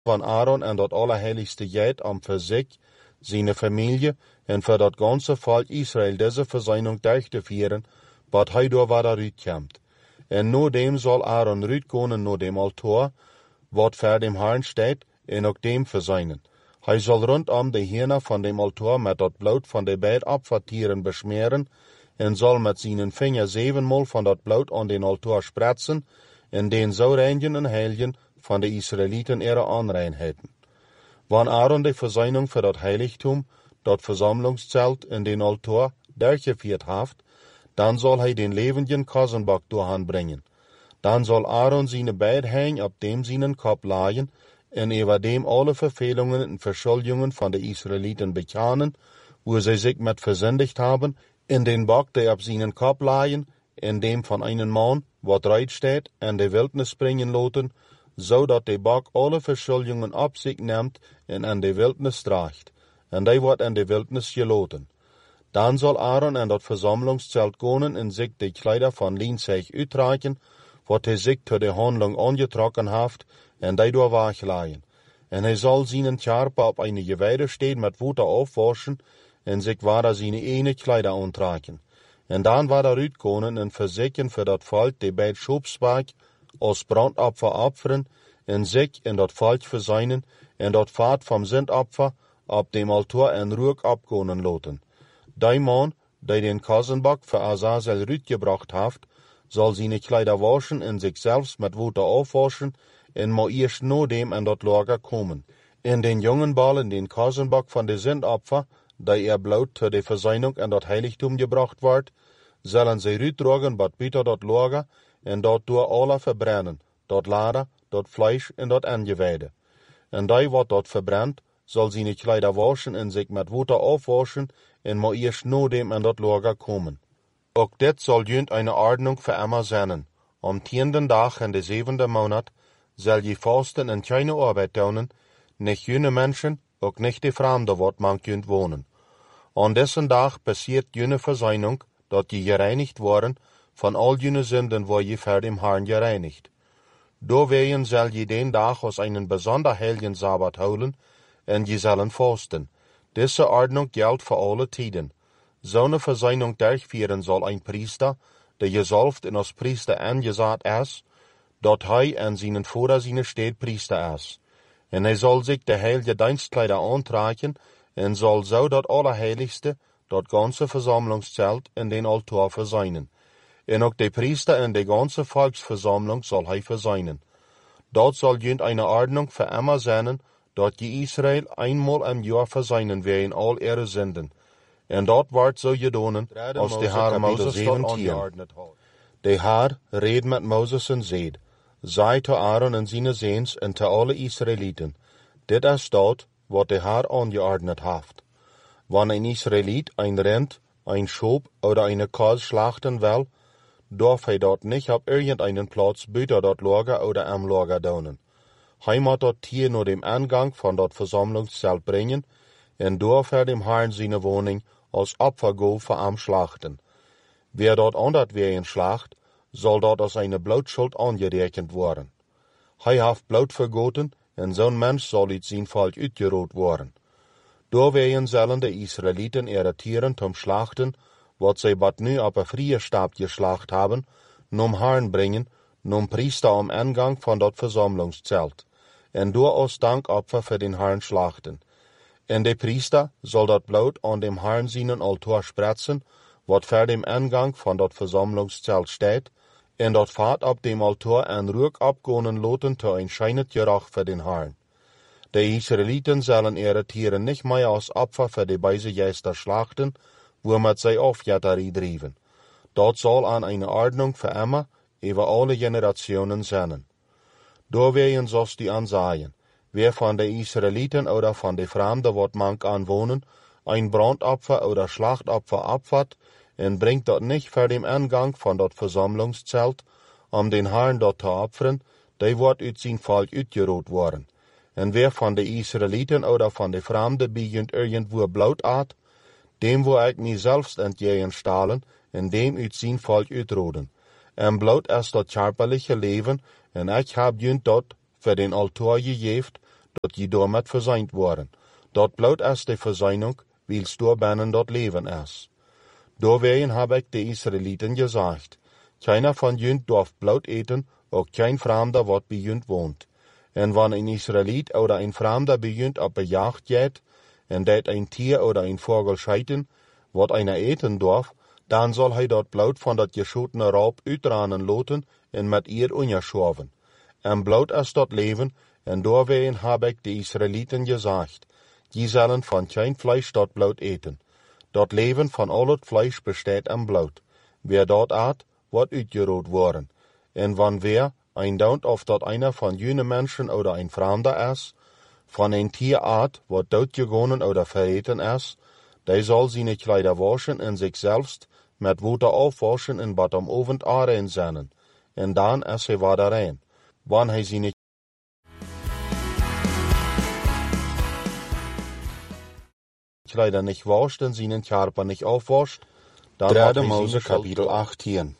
van Aaron en dat allerheiligste Jet am für sich, seine Familie en für dat ganze Volk Israel diese Versöhnung durchzuführen, wat hij door waar uitkomt. En no dem soll Aaron uitkomen no dem Altar, wat voor dem Herrn steht, en ook dem versöhnen. Hij zal rondom de Hirne van dem Altar met dat bloed van de beide Opfertieren besmeren, en zal met zijn vinger 7-mal van dat bloed aan den Altar spritsen, en den zo reinigen en heiligen van de Israëlieten ihre Onreinheiten. Wanneer Aaron de Versöhnung für dat Heiligtum, dat Versammlungszelt in den Altar durchgeführt haft, dann soll hij den levenden Kassenbock doorhanbringen. Dan soll Aaron seine beide Hänge op dem seinen Kopf laaien, en über dem alle Verfehlungen und Verschuldungen von den Israeliten bekennen, wo sie sich mit versündigt haben, in den Bock, der op seinen Kopf laaien, in dem von einem Mann, wat reit steht, in de Wildnis bringen loten, so dat de Bock alle Verschuldungen op sich nimmt en in de Wildnis draagt, en die wordt in de Wildnis geloten. Dan soll Aaron in dat Versammlungszelt gaan en zich de Kleider van Lienzeug uitreiken, wat hij zich tot de Handlung angetrokken heeft, en die door wegleien. En hij zal zijn Charpe op eine Geweide stehen met water aufwaschen, en zich waar zijn ene Kleider aantrekken. En dan waar er uitkomen en verzieken voor dat volk de beide Schopswerk als brandopfer opferen, en zich in dat volk verzuinen, en dat vaat vom Sündopfer op dem Altar en Ruck abkonen loten. Die man, die den Kassenbock für Azazel uitgebracht heeft, soll seine Kleider waschen en sich selbst mit water aufwaschen, en moet eerst no dem in dat Lager komen. In den jungen Ballen den Kassenbock van de Sündopfer, die bloot zur de Versöhnung in dat Heiligtum gebracht wordt, zullen sie uitdragen wat buiten dat Lager, en dat door alle verbrennen, dat Lader, dat Fleisch en dat Angeweide. En die wat dat verbrennt, soll seine Kleider waschen en sich mit water aufwaschen, en moet eerst no dem in dat Lager komen. Ook dit soll junt eine Ordnung für immer sein. Am 10. Tag in de 7. Monat soll je fasten en keine Arbeit tun, nicht jene Menschen, ook nicht die Fremden, wat man kunt wohnen. An dessen Tag passiert jene Versöhnung, dat je gereinigt worden von all jene Sünden, wo je für dem Herrn gereinigt. Doorwegen soll je den Tag als einen besonder heiligen Sabbat houden, en je sollen fasten. Diese Ordnung gilt für alle Tiden. Zo'n Versöhnung durchführen soll ein Priester, der gesalbt en als Priester angesagt ist, dat hij en seinen Vater seine Städtpriester ist. En hij soll sich de heilige Dienstkleider antrekken, en soll so dat Allerheiligste, dat ganze Versammlungszelt in den Altar versöhnen. En ook de Priester en de ganze Volksversammlung soll hij versöhnen. Dat soll junt eine Ordnung für immer sein, dat je Israel einmal im Jahr versöhnen werden all ihre Sünden. En dat wordt zo gedaan als de Heer Moses 17. De Heer reed met Moses en zeid, zei te Aaron en zijn zoons en te alle Israëlieten, dit is dat wat de Heer aangeordnet heeft. Wanneer een Israëliet een Rind, een Schop oder eine Kals schlachten will, darf hij dat niet op irgendeinen Platz buiten dat Lager oder am Lager doen. Hij moet dat Tier naar dem Eingang van dat Versammlungszelt brengen en darf dem Herrn seine Wohnung als Opfergabe für am schlachten. Wer dort andert wegen schlacht, soll dort als eine Blutschuld angerechnet worden. Hij heeft Blut vergoten, en zo'n Mensch soll uit zijn volk uitgeroot worden. Doorwegen zullen de Israëlieten ihre Tieren zum Schlachten, wat zij bat nu op een vrije Stab geschlacht haben, num Herrn bringen, num Priester am Eingang van dat Versammlungszelt, en door als Dankopfer für den Herrn schlachten. En de Priester soll dat Blut an dem Herrn seinen Altar spritzen, wat für dem Eingang van dat Versammlungszelt steht, en dat vaat op dem Altar en Ruck abgonen loten te ein scheinet Geruch für den Herrn. De Israeliten sollen ihre Tieren nicht mehr als Opfer für die beise Geister schlachten, womit sie Aufjäterie drieben. Dat soll an eine Ordnung für immer über alle Generationen sein. Doorwegen sollst die ansagen, wer von den Israeliten oder von den Fremden, wat mank anwohnen, ein Brandopfer oder Schlachtopfer abfahrt, en bringt dat nicht für den Eingang von dat Versammlungszelt, den Herrn dort te opferen, die wordt uit zijn volk uitgeroot worden. En wer von den Israeliten oder von den Fremden begint irgendwo Blut at, dem wo ik mij selbst entgegen stahlen, en dem uit zijn volk uitroden. En Blut is dat körperliche Leven, en ik heb junt dat für den Altar gegeven, dat je daarmet verzeind worden. Dat bloot is de verzeinung, wils door binnen dat leven is. Doorwegen heb ik de Israëlieten gezegd, keiner van junt darf bloot eten, ook kein Fremder wat bij junt woont. En wanneer een Israëliet oder een Fremder bij junt op bejaagd gaat, en dat een Tier oder een Vogel scheiden, wat einer eten darf, dan zal hij dat bloot van dat geschotene raub uitranen loten en met ihr ungeschoven. En bloot is dat leven, en doorwegen heb ik de Israëlieten gezegd, die zullen van geen Fleisch dat bloot eten. Dat leven van al het Fleisch besteedt aan bloot. Wer dat eet, wordt uitgeroot worden. En wanneer een daunt of dat einer van jene mensen oder een Fremder is, van een Tier eet, wat doodgegonen oder verreten is, die zal zijn Kleider waschen en zichzelf met water afwaschen en bad om ovend aanrein zijn. En dan is hij weer rein. Wanneer hij zijn Kleider nicht wascht en seinen Körper nicht aufwascht, dann hat er Mose Kapitel 18.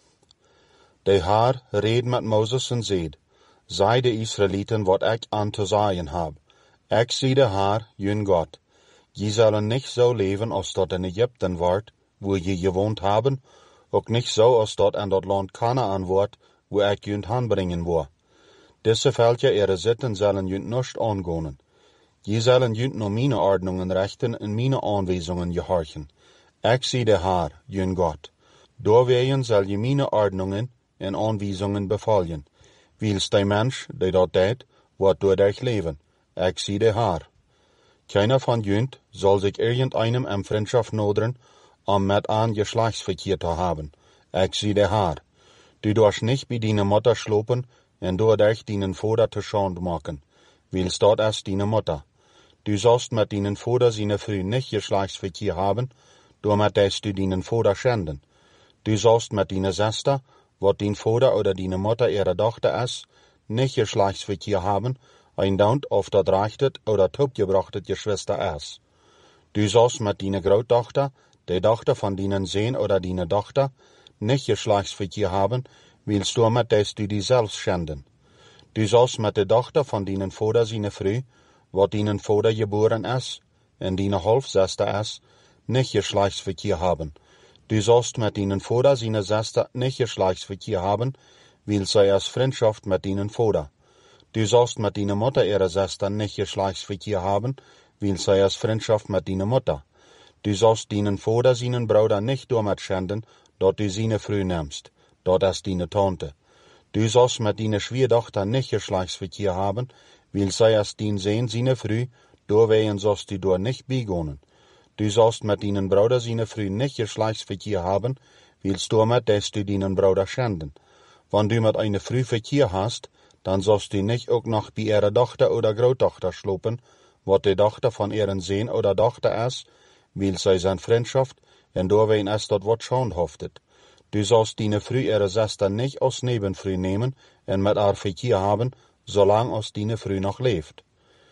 De Herr reed met Moses en zeid, sei de Israëlieten wat ik aan te zeggen heb. Ik zie de Herr, jun God. Je zullen niet zo leven als dat in Egypten wordt, wo je gewoond hebben, ook niet zo als dat in dat land Kanaan wordt, wo ik junt aanbrengen wil. Deze veldje ihre zitten zullen junt nicht aangonen. Je zullen junt naar mijn ordnungen rechten en mijn aanwijzingen gehorchen. Ik zie de Herr, jun God. Doorwegen zal je mijn ordnungen en aanwijzingen bevolgen. Wils de mens, die dat deed, wordt door dich leven. Ik zie de Herr. Keiner van junt zal zich irgendeinem in Freundschaft noderen, om met een Geschlechtsverkehr te hebben. Ik zie de Herr. Du darfst nicht bij deine Mutter schlopen en door dich deinen Vater te schand maken. Wils dat is deine Mutter. Du sollst mit deinen Vater seine Frau nicht Geschlechtsverkehr haben, damit dass du deinen Vater schänden. Du sollst mit deiner Schwester, wat dein Vater oder deine Mutter ihre Tochter ist, nicht Geschlechtsverkehr haben, ein Daunt auf dat rechtet oder topgebrachtet Geschwister ist. Du sollst mit deiner Großtochter, der Tochter von deinen Sohn oder deiner Tochter, nicht Geschlechtsverkehr haben, willst du mit dass du die selbst schänden. Du sollst mit der Tochter von deinen Vater seine Frau, wat deinen Vater geboren ist, en deine Halbschwester ist, nicht Geschlechtsverkehr haben. Du sollst mit deinen Vater seine Schwester nicht Geschlechtsverkehr haben, weil sie als Freundschaft mit deinen Vater. Du sollst mit deiner Mutter ihre Schwester nicht Geschlechtsverkehr haben, weil sie als Freundschaft mit deiner Mutter. Du sollst deinen Vater seinen Bruder nicht damit schänden, dort du seine Frau nimmst, dort ist deine Tante. Du sollst mit deiner Schwiegertochter nicht Geschlechtsverkehr haben, weil sie als dein Sohn seine Frau, doorwegen sollst du dort nicht begonnen. Du sollst mit deinen Bruder seine Frau nicht Geschlechtsverkehr haben, willst du mit dass du deinen Bruder schänden. Wenn du mit einer Frau Verkehr hast, dann sollst du nicht auch noch bei ihrer Tochter oder Großtochter schlopen, wat die Tochter von ihren Sohn oder Tochter ist, weil sie sein Freundschaft, en doorwegen ist dat wat schadhaftet. Du sollst deine Frau ihre Schwester nicht als Nebenfrau nehmen en mit haar Verkehr haben, solange als deine Frau noch lebt.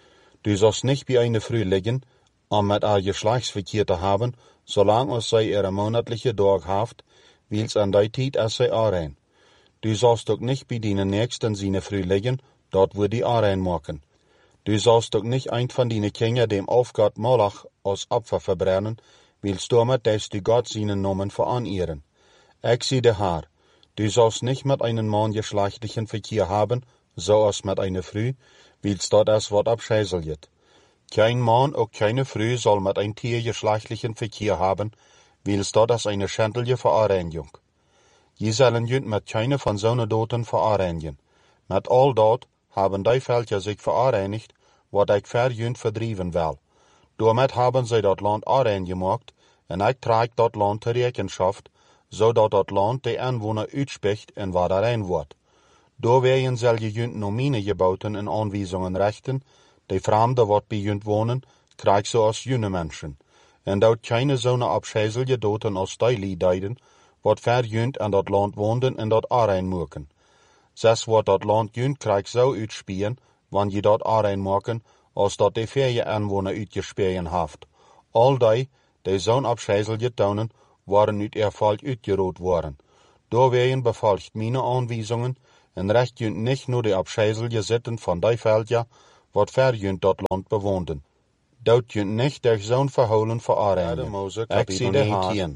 Du sollst nicht bei einer Frau liegen, um mit haar Geschlechtsverkehr zu haben, solange als sie ihre monatliche Tag haft, wils an der Zeit ist sie aanrein. Du sollst auch nicht bei deinen Nächsten seine Frau liegen, dort wo die aanrein machen. Du sollst auch nicht ein von deinen Kindern dem Aufgott Molach als Opfer verbrennen, willst damit, dass du Gott seinen Namen veranieren. Ich sehe der Herr, du sollst nicht mit einem Mann geschlechtlichen Verkehr haben, so als mit einer Frau, willst dort das Wort abscheißelt. Kein Mann und keine Frau soll mit einem Tier geschlechtlichen Verkehr haben, willst dort das eine schändliche Vereinigung. Je sollen jünt mit keine von so Doten vereinigen. Mit all dort haben die Völker sich vereinigt, wat ich verjünt verdrieven will. Damit haben sie dat Land gemacht, en ich trage dat Land zur Rechenschaft, zodat dat Land die Anwohner uitspricht en waar rein wordt. Doorwegen zal je jünt no mine gebauten en aanwijzingen rechten, die Fremden wat bij jünt wonen, krijgt ze als jüne mensen. En dat keine zo'n abscheiselje doten als die liediden, wat verjünt aan dat Land woonden en dat aanrein moeken. Zes wat dat Land jünt krijgt zo uitspieren, wanneer je dat aanrein maken, als dat de vele Anwohner uitgespieren haft. Al die zo'n abscheiselje tonen, waren uit erfolg uitgeroot worden. Doorwegen befolgt meine Aanwijzingen en recht jünt nicht nur die abscheiselje zitten van die Völker, wat verjunt dat land bewoonden. Dout junt nicht durch zo'n verholen verarenen. Ik zie de haar,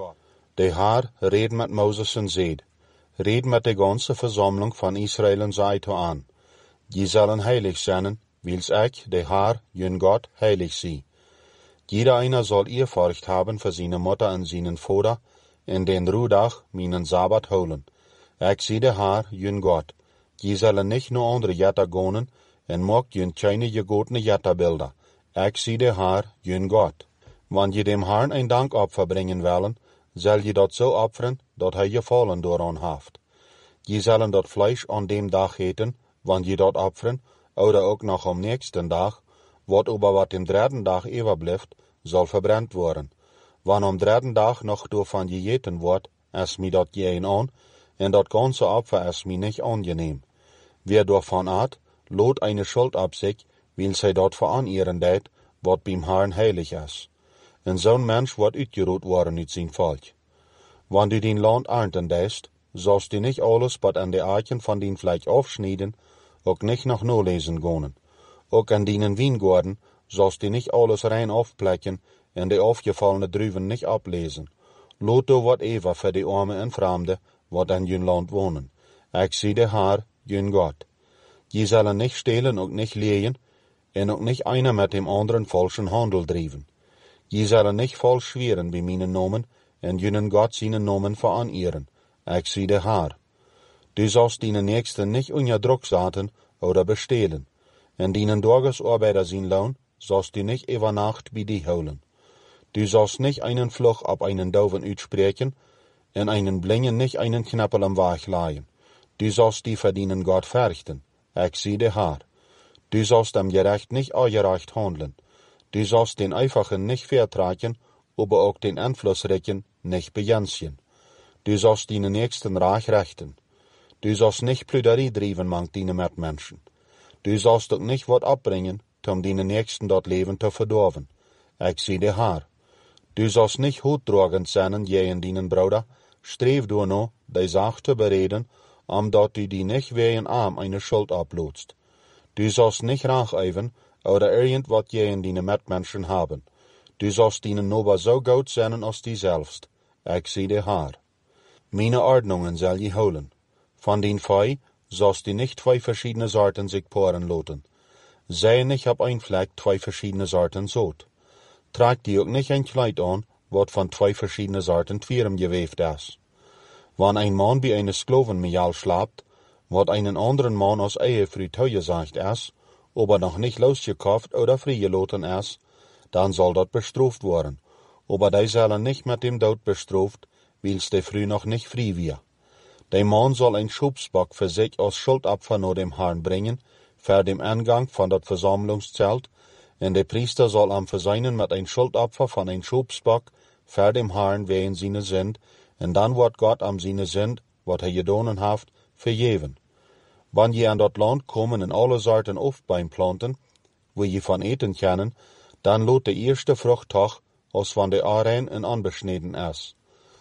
de haar red met Moses en zeid, red met de ganze Versammlung van Israël en zei toe aan, je zullen heilig zijn, wils ik, de haar, jun God, heilig zie. Jeder einer soll Ehrfurcht haben für seine Mutter und seinen Vater, in den Ruhdag meinen Sabbat holen. Ik zie de haar, jun God. Je zullen nicht nur andere Jatter gonen, en mocht jun keine gegotene Jatterbilder. Ik zie de haar, jun God. Wann je dem Herrn ein Dankopfer bringen wollen, soll je dat so opfern, dat hij gefallen dooraan haft. Je zullen dat Fleisch an dem Dag eten, wann je dat opfern, oder ook nog am nächsten Dag, wat aber wat dem dritten Dag überbleibt, soll verbrannt worden. Wann am dritten Dag noch door van je eten wordt, is mi dat geen aan, en dat ganze Opfer is mi nicht angenehm. Wer davon at, lot eine Schuld ab sich, will zij dat veranieren deed, wat beim Herrn heilig is. En zo'n Mensch wordt uitgeroet worden uit zijn volk. Wann du den Land ernten deist, sollst du nicht alles, wat an de Archen van den Fleisch aufschneiden, ook nicht noch nolesen gonen. Ook an denen Wiengorden sollst du nicht alles rein aufplecken en de aufgefallene Druven nicht ablesen. Lot du wat Eva für die Arme en Fremde, wat an jün Land wohnen. Ik zie de haar, jün Gott. Je zullen nicht stehlen und nicht lehen, en ook nicht einer mit dem anderen falschen Handel driven. Je zullen nicht falsch schweren bei meinen Nomen, en jünen Gott seinen Nomen veranieren. Ik zie de haar. Du sollst deinen Nächsten nicht unter Druck setzen oder bestehlen, en deinen Tagesarbeiter sein Lohn sollst du nicht über Nacht bei dir holen. Du sollst nicht einen Fluch ab einen Doofen uitspreken, en einen Blingen nicht einen Knappel am Weg leihen. Du sollst die verdienen Gott verrichten. Ik zie de haar. Du sollst am Gerecht nicht ungerecht handeln. Du sollst den Einfachen nicht vertragen, aber auch den Einflussreichen nicht begänzigen. Du sollst deinen Nächsten reich rechten. Du sollst nicht Plüderie driven mang deine Mitmenschen. Du sollst auch nicht wat abbringen, um deinen Nächsten dort Leben zu verdorven. Ik zie de haar. Du sollst nicht hutdragend sein, jenen deinen Bruder, streef du no, die Sache zu bereden, dat du die nicht wegen arm eine Schuld ablotst. Du sollst nicht racheven, oder irgendwat jenen deine Mitmenschen haben. Du sollst ihnen nur so gut sein als die selbst. Ik zie de haar. Meine Ordnungen soll je holen. Von den Fei sollst du nicht zwei verschiedene Sorten sich poren loten. Sei nicht ab ein Fleck zwei verschiedene Sorten Sod. Trag die auch nicht ein Kleid an, wat von zwei verschiedene Sorten Twirem geweft ist. Wann ein Mann bei einer Sklovenmejal schlapt, wat einen anderen Mann als Ehefrau zugesagt ist, ob noch nicht losgekauft oder freigeloten ist, dann soll dort bestraft worden. Aber die sollen nicht mit dem Tod bestraft, wils die Frau noch nicht frei wir. Der Mann soll ein Schubsbock für sich als Schuldopfer nach dem Herrn bringen, für den Eingang von das Versammlungszelt, und der Priester soll am Verseinen mit ein Schuldopfer von ein Schubsbock für dem Herrn wegen seine Sünd, und dann wird Gott am seine Sünd, wat er gedonen haft, vergeben. Wann je an dat Land kommen in alle Sorten Aufbein planten, wo je von eten können, dann lot de erste Fruchttag, als van de Arein en anbeschneden is.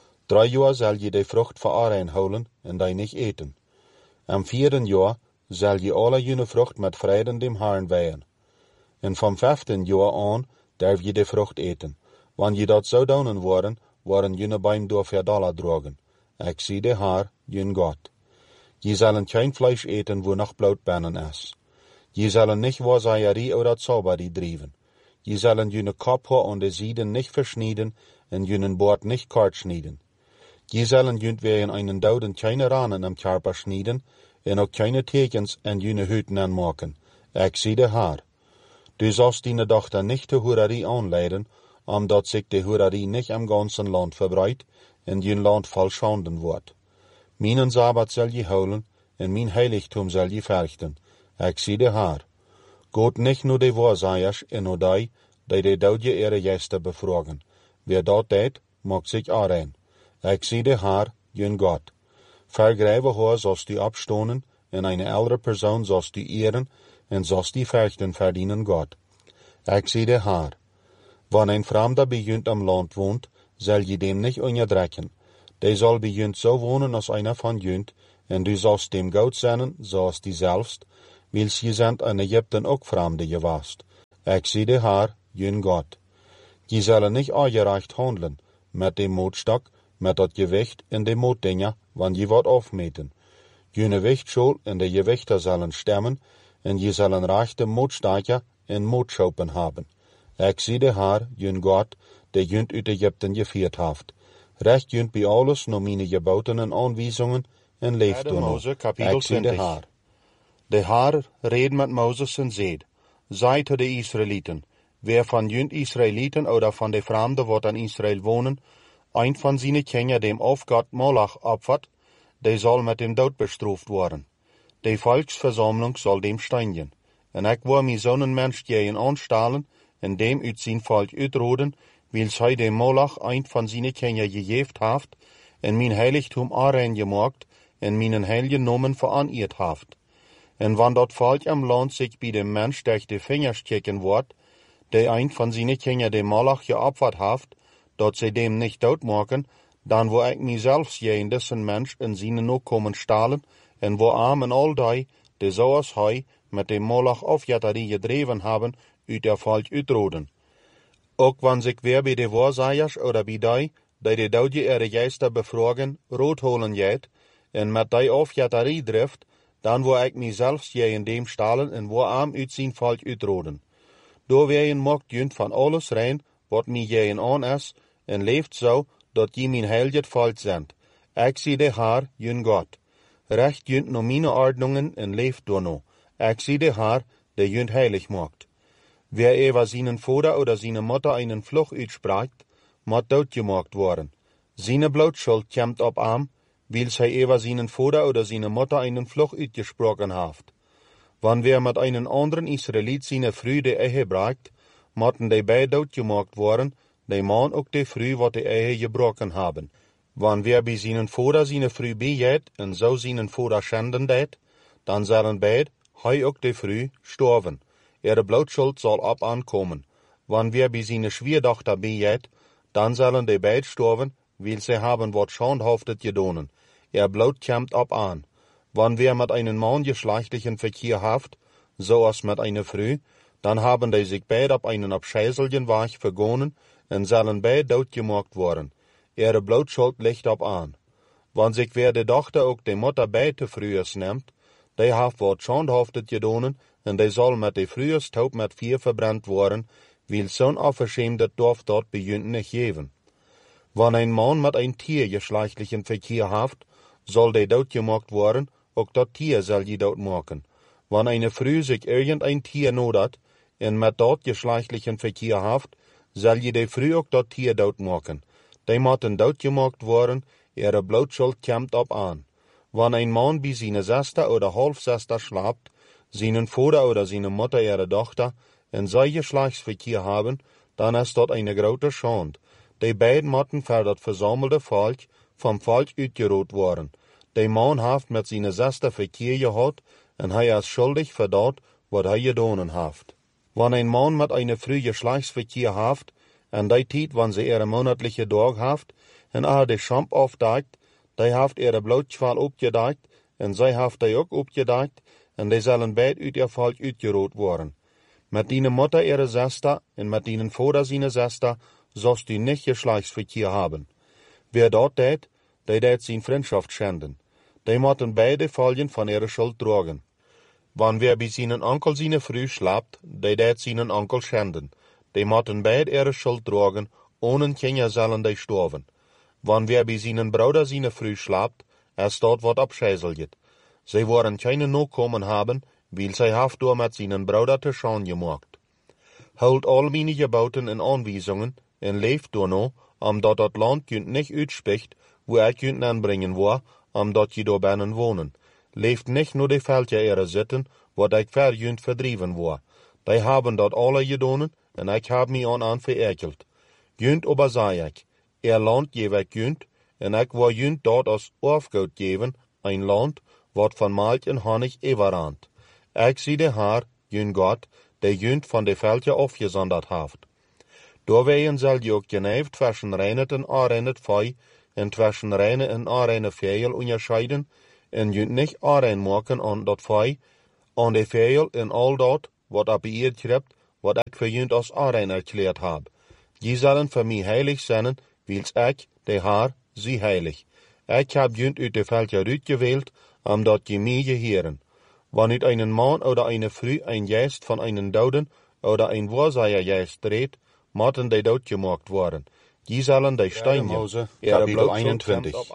3 Jahr soll je de Frucht von Arein holen en die nicht eten. Am 4. Jahr soll je alle jene Frucht mit Freuden dem Herrn weihen. En vom 5. Jahr an darf je de Frucht eten. Wann je dat so donen waren jene Beim door $4 drogen. Ik zie de haar, jün Gott. Je sollen kein Fleisch eten, wo noch Blut binnen is. Je sollen nicht Wahrsagerie oder Zauberie driven. Je sollen jene Kopfhaar und de Sieden nicht verschneiden en jenen Bord nicht kort schneiden. Je sollen jünt wegen einen Douden keine Ranen am Körper schneiden en auch keine Tekens en jene Hüten anmachen. Ik zie de haar. Du sollst deine Tochter nicht der Hurerie anleiden, dat sich die Hurerie nicht am ganzen Land verbreitet en jün Land voll schanden wird. Meinen Sabbat soll je holen, en mein Heiligtum soll je verrichten. Ik zie de haar. Gott nicht nur die Wahrsagers en nur die Doudje ihre Gäste befragen. Wer dat deed, macht sich arein. Ik zie de haar, jün Gott. Vergräbe haar sollst du abstonen, en eine ältere Person sollst du ehren, en sollst die verrichten verdienen Gott. Ik zie de haar. Wann ein Fremder bei jünt am Land wohnt, soll je dem nicht unterdrecken. Der soll bei jünt so wohnen als einer von jünt, en du sollst dem gut sein, so als die selbst, wils je zijn in Egypten ook vreemde geweest. Ik zie de Heer, jun God. Je zullen niet ongerecht handelen met de mootstok, met dat gewicht en de mootdingen, want je wordt afmeten. June wicht zal en de gewichten zullen stemmen, en je zullen rechte mootstaken en mootschopen hebben. Ik zie de Heer, jun God, die junt uit Egypten gevierd heeft. Recht junt bij alles naar mijn geboten en aanwijzingen en leeft door Mose, kapitel Ik zie de 20. Heer. De Heer reed met Mozes en zeid, zei tot de Israëlieten, wer van junt Israëlieten oder van de vreemden wat aan Israël wonen, een van zijn kinderen dem afgod Molach opvat, die zal met dem dood bestraft worden. De volksverzameling zal dem steinigen. En ik wil mij zo'n mens tegen aanstellen en dem uit zijn volk uitroden, wils hij dem Molach een van zijn kinderen gegeven heeft, en mijn heiligtum aanrein gemaakt, en mijn heilige nomen vereerd heeft. En wanneer dat volk am land zich bij de mens tegen de vingers checken wordt, die een van zijn kinderen de Molach geopferd heeft, dat ze dem niet doodmaken, dan wil ik mijzelf tegen deze mens in zijn nakomen stalen, en wil arm en al die zoals hij met de Molach afjatterie gedreven hebben, uit der volk uitroden. Ook wanneer zich weer bij de waarzegers oder bij die de doodje ihre geesten bevragen, roodholen gaat, en met die afjatterie drift, dan wil ik mijzelf tegen dem stalen en wil arm uit zijn volk uitroden. Doorwegen maakt junt van alles rein, wat mij tegen aan is, en leeft zo, dat je mijn heilige volk zendt. Ik zie de Heer, jun God. Recht junt naar mijn ordnungen en leeft door. Ik zie de Heer, die junt heilig maakt. Wer over zijn vader oder zijn moeder een vlucht uitspraakt, moet doodgemaakt worden. Zijn bloedschuld komt op hem, wils hij over zijn vader oder zijn moeder een vlucht uitgesproken heeft. Wanneer met een anderen Israëliet zijn vrouw de ehe braakt, moeten die beide doodgemaakt worden, die man ook de vrouw wat de ehe gebroken hebben. Wanneer bij zijn vader zijn vrouw bijgeet en zo zijn vader schenden deed, dan zullen beide, hij ook de vrouw, sterven. Ihre bloedschuld zal op aankomen. Wanneer bij zijn schwierdochter bijgeet, dan zullen die beide sterven, wils ze hebben wat schandhaftet gedonen. Ihr bloed komt op aan. Wanneer met een man geschlechtlichen verkeer heeft, zoals met een vrouw, dan hebben die zich beide op een afscheidelijke weg vergonnen en zullen beide doodgemaakt worden. Ihre bloedschuld ligt op aan. Wanneer zich weer de dochter ook de moeder bij te vroegs neemt, die heeft wat schandhaftet gedonen en die zal met de vroegs taub met vuur verbrand worden, wils zo'n afgeschämde dorf dat bejunt niet geven. Wanneer een man met een tier geschlechtlichen verkeer heeft, zal die doodgemaakt worden, ook dat tier zal je doodmaken. Wanneer een vrouw zich irgendein tier nodigt en met dat geschlechtlichen verkeer heeft, zal je de vrouw ook dat tier doodmaken. Die moeten doodgemaakt worden, ihre bloedschuld komt op aan. Wanneer een man bij zijn zuster oder halfzuster slaapt, zijn vader oder zijn moeder ihre dochter, en zij geschlechtsverkeer hebben, dan is dat een grote schande. Die beiden moeten voor dat verzamelde volk vom volk uitgeroot worden. Die man heeft met zijn zuster verkeer gehad, en hij is schuldig voor dat wat hij gedaan heeft. Wanneer een man met een vrouw geschlechtsverkeer heeft, en die tijd wanneer ze ihre monatliche dag heeft, en de schamp afdekt, die heeft ihre bloedschwal opgedekt, en zij heeft die ook opgedekt, en die zullen beide uit ihr volk uitgeroot worden. Met die moeder ihre zuster, en met die vader zijn zuster, zost u niet geschlechtsverkeer hebben. Wer dat deed, die deed zijn vriendschap schenden. Die moeten beide volgen van ihre schuld dragen. Wanneer bij zijn onkel zijn vrouw slaapt, die deed zijn onkel schenden. Die moeten beide ihre schuld dragen, ohne kinderen zullen die sterven. Wanneer bij zijn broeder zijn vrouw slaapt, is dat wat abscheißelget. Zij worden geen nakomen hebben, wils zij heeft door met zijn broeder te schande gemaakt. Houd al mijn geboten en aanwijzingen, en leeft daarna, omdat dat land kunt niet uitspreekt, waar ik kunt aanbrengen wil, omdat je daar binnen wonen. Leeft niet naar de veldje ere zitten, wat ik ver junt verdrieven wil. Die hebben dat alle gedaan, en ik heb mij aan verekeld. Junt aber zei ik, land geef ik junt, en ik wil junt dat als erfgoed geven, een land, wat van melk en honig everant. Ik zie de Heer, jun God, die junt van de veldje afgezonderd heeft. Doorwegen zal je ook geneigd tussen reinet en onreinet vee, en tussen reine en onreine vegel onderscheiden, en junt niet onrein maken aan dat vee, an de Fehl in all dat, wat op beëerd schrebt, wat ik voor junt als aanrein erklärt heb. Die zullen voor mij heilig zijn, wils ik, de Haar, sie heilig. Ik heb junt uit de Völker uitgewählt, omdat je mij gehören. Wanneer einen Mann oder eine Frau ein Geist von einen Doden oder ein Wahrsagergeist dreht, moeten die doodgemaakt worden. Die zullen die Steine, Kapitel 21.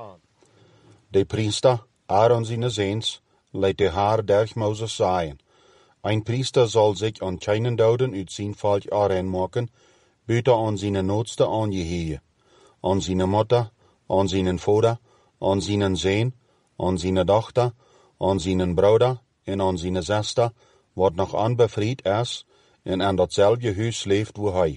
De priester, Aaron seine Seens, leidt de Haar durch Moses sagen. Ein Priester soll sich an keinen Doden uit zijn Volk aanmaken, buiten an seine Notste angehören, an seine Mutter, an seinen Vater, an seinen Sohn, an seine Tochter, an seinen Bruder en an seine Schwester, wat nog onbevrijd is, en aan datzelfde huis leeft wo hij.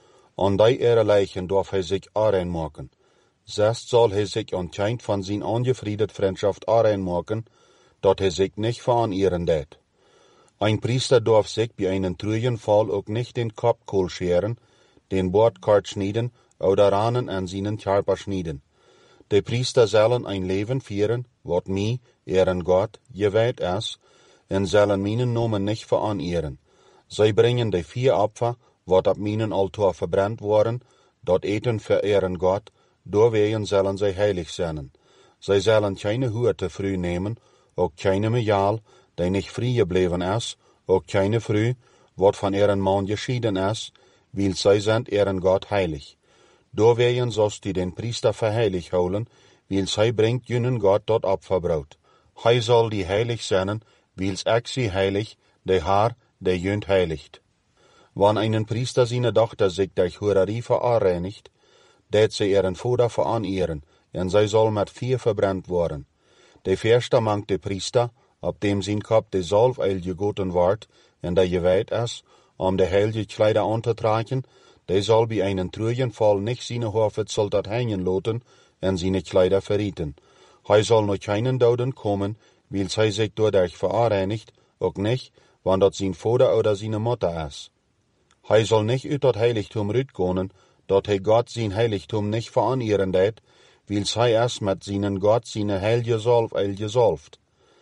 An die ihre Leichen darf hij zich aanmaken. Zest soll hij zich anscheinend van zijn ongefriedet Freundschaft aanmaken, dat hij zich nicht veranieren deed. Ein Priester darf sich bei einem Trügenfall auch nicht den Kopfkohl scheren, den Bordkart schneiden oder Ranen an seinen Körper schneiden. De Priester sollen ein Leben führen, wat mij, ihren Gott, geweiht ist, en sollen meinen Namen nicht veranieren. Sie bringen die 4 Opfer, wat op meinen Altar verbrannt worden, dat eten für ihren Gott, doorwegen sollen sie heilig sein. Sie sollen keine Hurte früh nehmen, auch keine Mejal, die nicht frei gebleven ist, auch keine Früh, wat von ihren Mann geschieden ist, weil sie sind ihren Gott heilig. Doorwegen sollst die den Priester verheilig holen, weil sie bringt jenen Gott dort Opferbrot. Hij soll die heilig sein, wils ich sie heilig, de Haar, der jünt heiligt. Wann einen Priester seine Tochter sich durch Hurerie verreinigt, det sie ihren Vater veranieren, en sie soll mit 4 verbrannt worden. De Verste mangt de Priester, op dem sein Kopf de Salveil gegoten wordt, en der geweiht ist, de heilige Kleider anzutragen, de soll bei einen Trügenfall nicht seine Hofe soldat hängen lassen, en seine Kleider verrieten. Hij soll noch keinen Doden kommen, weil hij sich dadurch verreinigt, auch nicht, wann dat sein Vater oder seine Mutter ist. Hij soll nicht uit dat Heiligtum rütgehen, dat hij Gott sein Heiligtum nicht veranieren deed, weil hij erst mit seinen Gott seine heilige Salveil gesalft.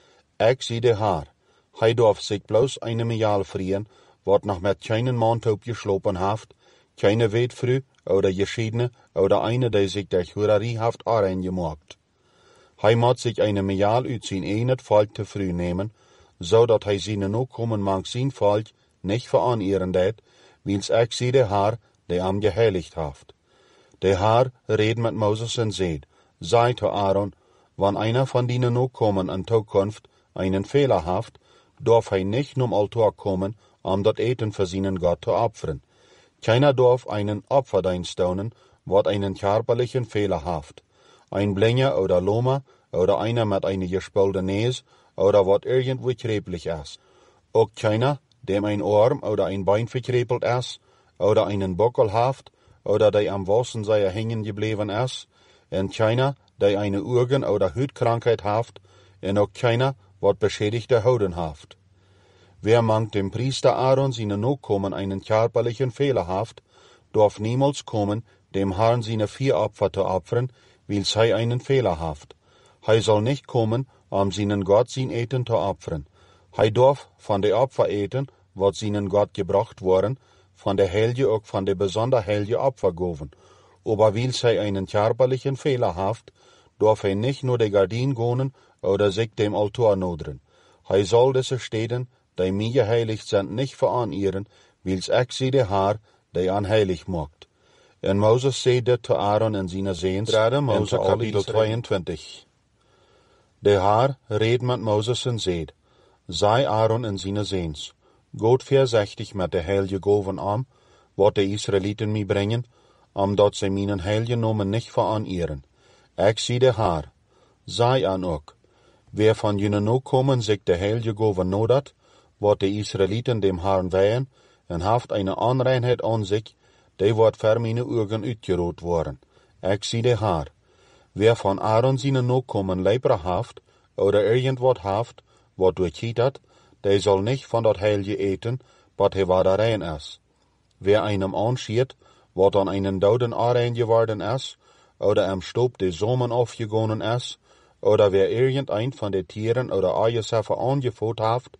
Ich zie de Haar, hij darf sich bloß eine Mejal frieren, wat noch mit keinen Manntaup geschlopen haft, keine Wetfrüh oder Geschiedene oder eine, die sich durch Hurerie haft gemacht. Hij moet sich eine Mejal uit zijn enet Volk te früh nehmen, zodat hij seine Nachkommen mag zijn Volk nicht veranieren deed, wils ich zie de Haar, die am geheiligt haft. De Haar reed mit Moses en zeid, sei zu Aaron, wann einer von denen Nachkommen in Zukunft einen Fehler haft, darf hij nicht zum Altar kommen, dat Eten für seinen Gott zu opfern. Keiner darf einen Opferdienst tun, wat einen körperlichen Fehler haft. Ein Blinger oder Loma oder einer mit einer gespulten Nase oder wat irgendwo kreblich ist. Auch keiner, dem ein Arm oder ein Bein verkrepelt ist oder einen Buckel haft oder der am Wassenseier hängen geblieben ist, und keiner, der eine Organ- oder Hautkrankheit haft, und auch keiner, wat beschädigte Hauten haft. Wer mangt dem Priester Aaron seine Nachkommen einen körperlichen Fehler haft, darf niemals kommen, dem Herrn seine 4 Opfer zu opfern, weil sei einen Fehler haft. Hij soll nicht kommen, seinen Gott sein Eten zu opfern. Hij darf von de Opfer eten, wat seinen Gott gebracht worden, von der Helge auch von der besonder Helge Opfer goven. Aber weil sei einen körperlichen Fehler haft, darf hij nicht nur de Gardin gehen oder sich dem Altar nodren. Hij soll diese Städten, die mir geheiligt sind, nicht veranieren, wils ich sie de Haar, die anheilig macht. En Moses zeide zu Aaron en seine Seens, 3. Mose Kapitel 22. De Haar reed met Moses en zeid, sei Aaron en seine Seens, Gott voorzichtig met de heilige goven wat de Israeliten mij brengen, dat zij mijn heilige Namen nicht veranieren. Ich zie de Haar, sei an ook, wer von jenen Nachkommen sich de heilige goven nodert, wat de Israeliten dem Herrn weihen, en haft eine Anreinheit an sich, die wordt voor mijn Augen uitgeroot worden. Ich zie de Haar. Wer von Aaron seine Nachkommen Leibra haft, oder irgendwat haft, wat durchkietert, der soll nicht von dat Heilige eten, wat he war da rein ist. Wer einem anschiert, wat an einen Doden rein geworden ist, oder am Stob de Samen aufgegangen ist, oder wer irgendein von de Tieren oder Eiersäffer angefot haft,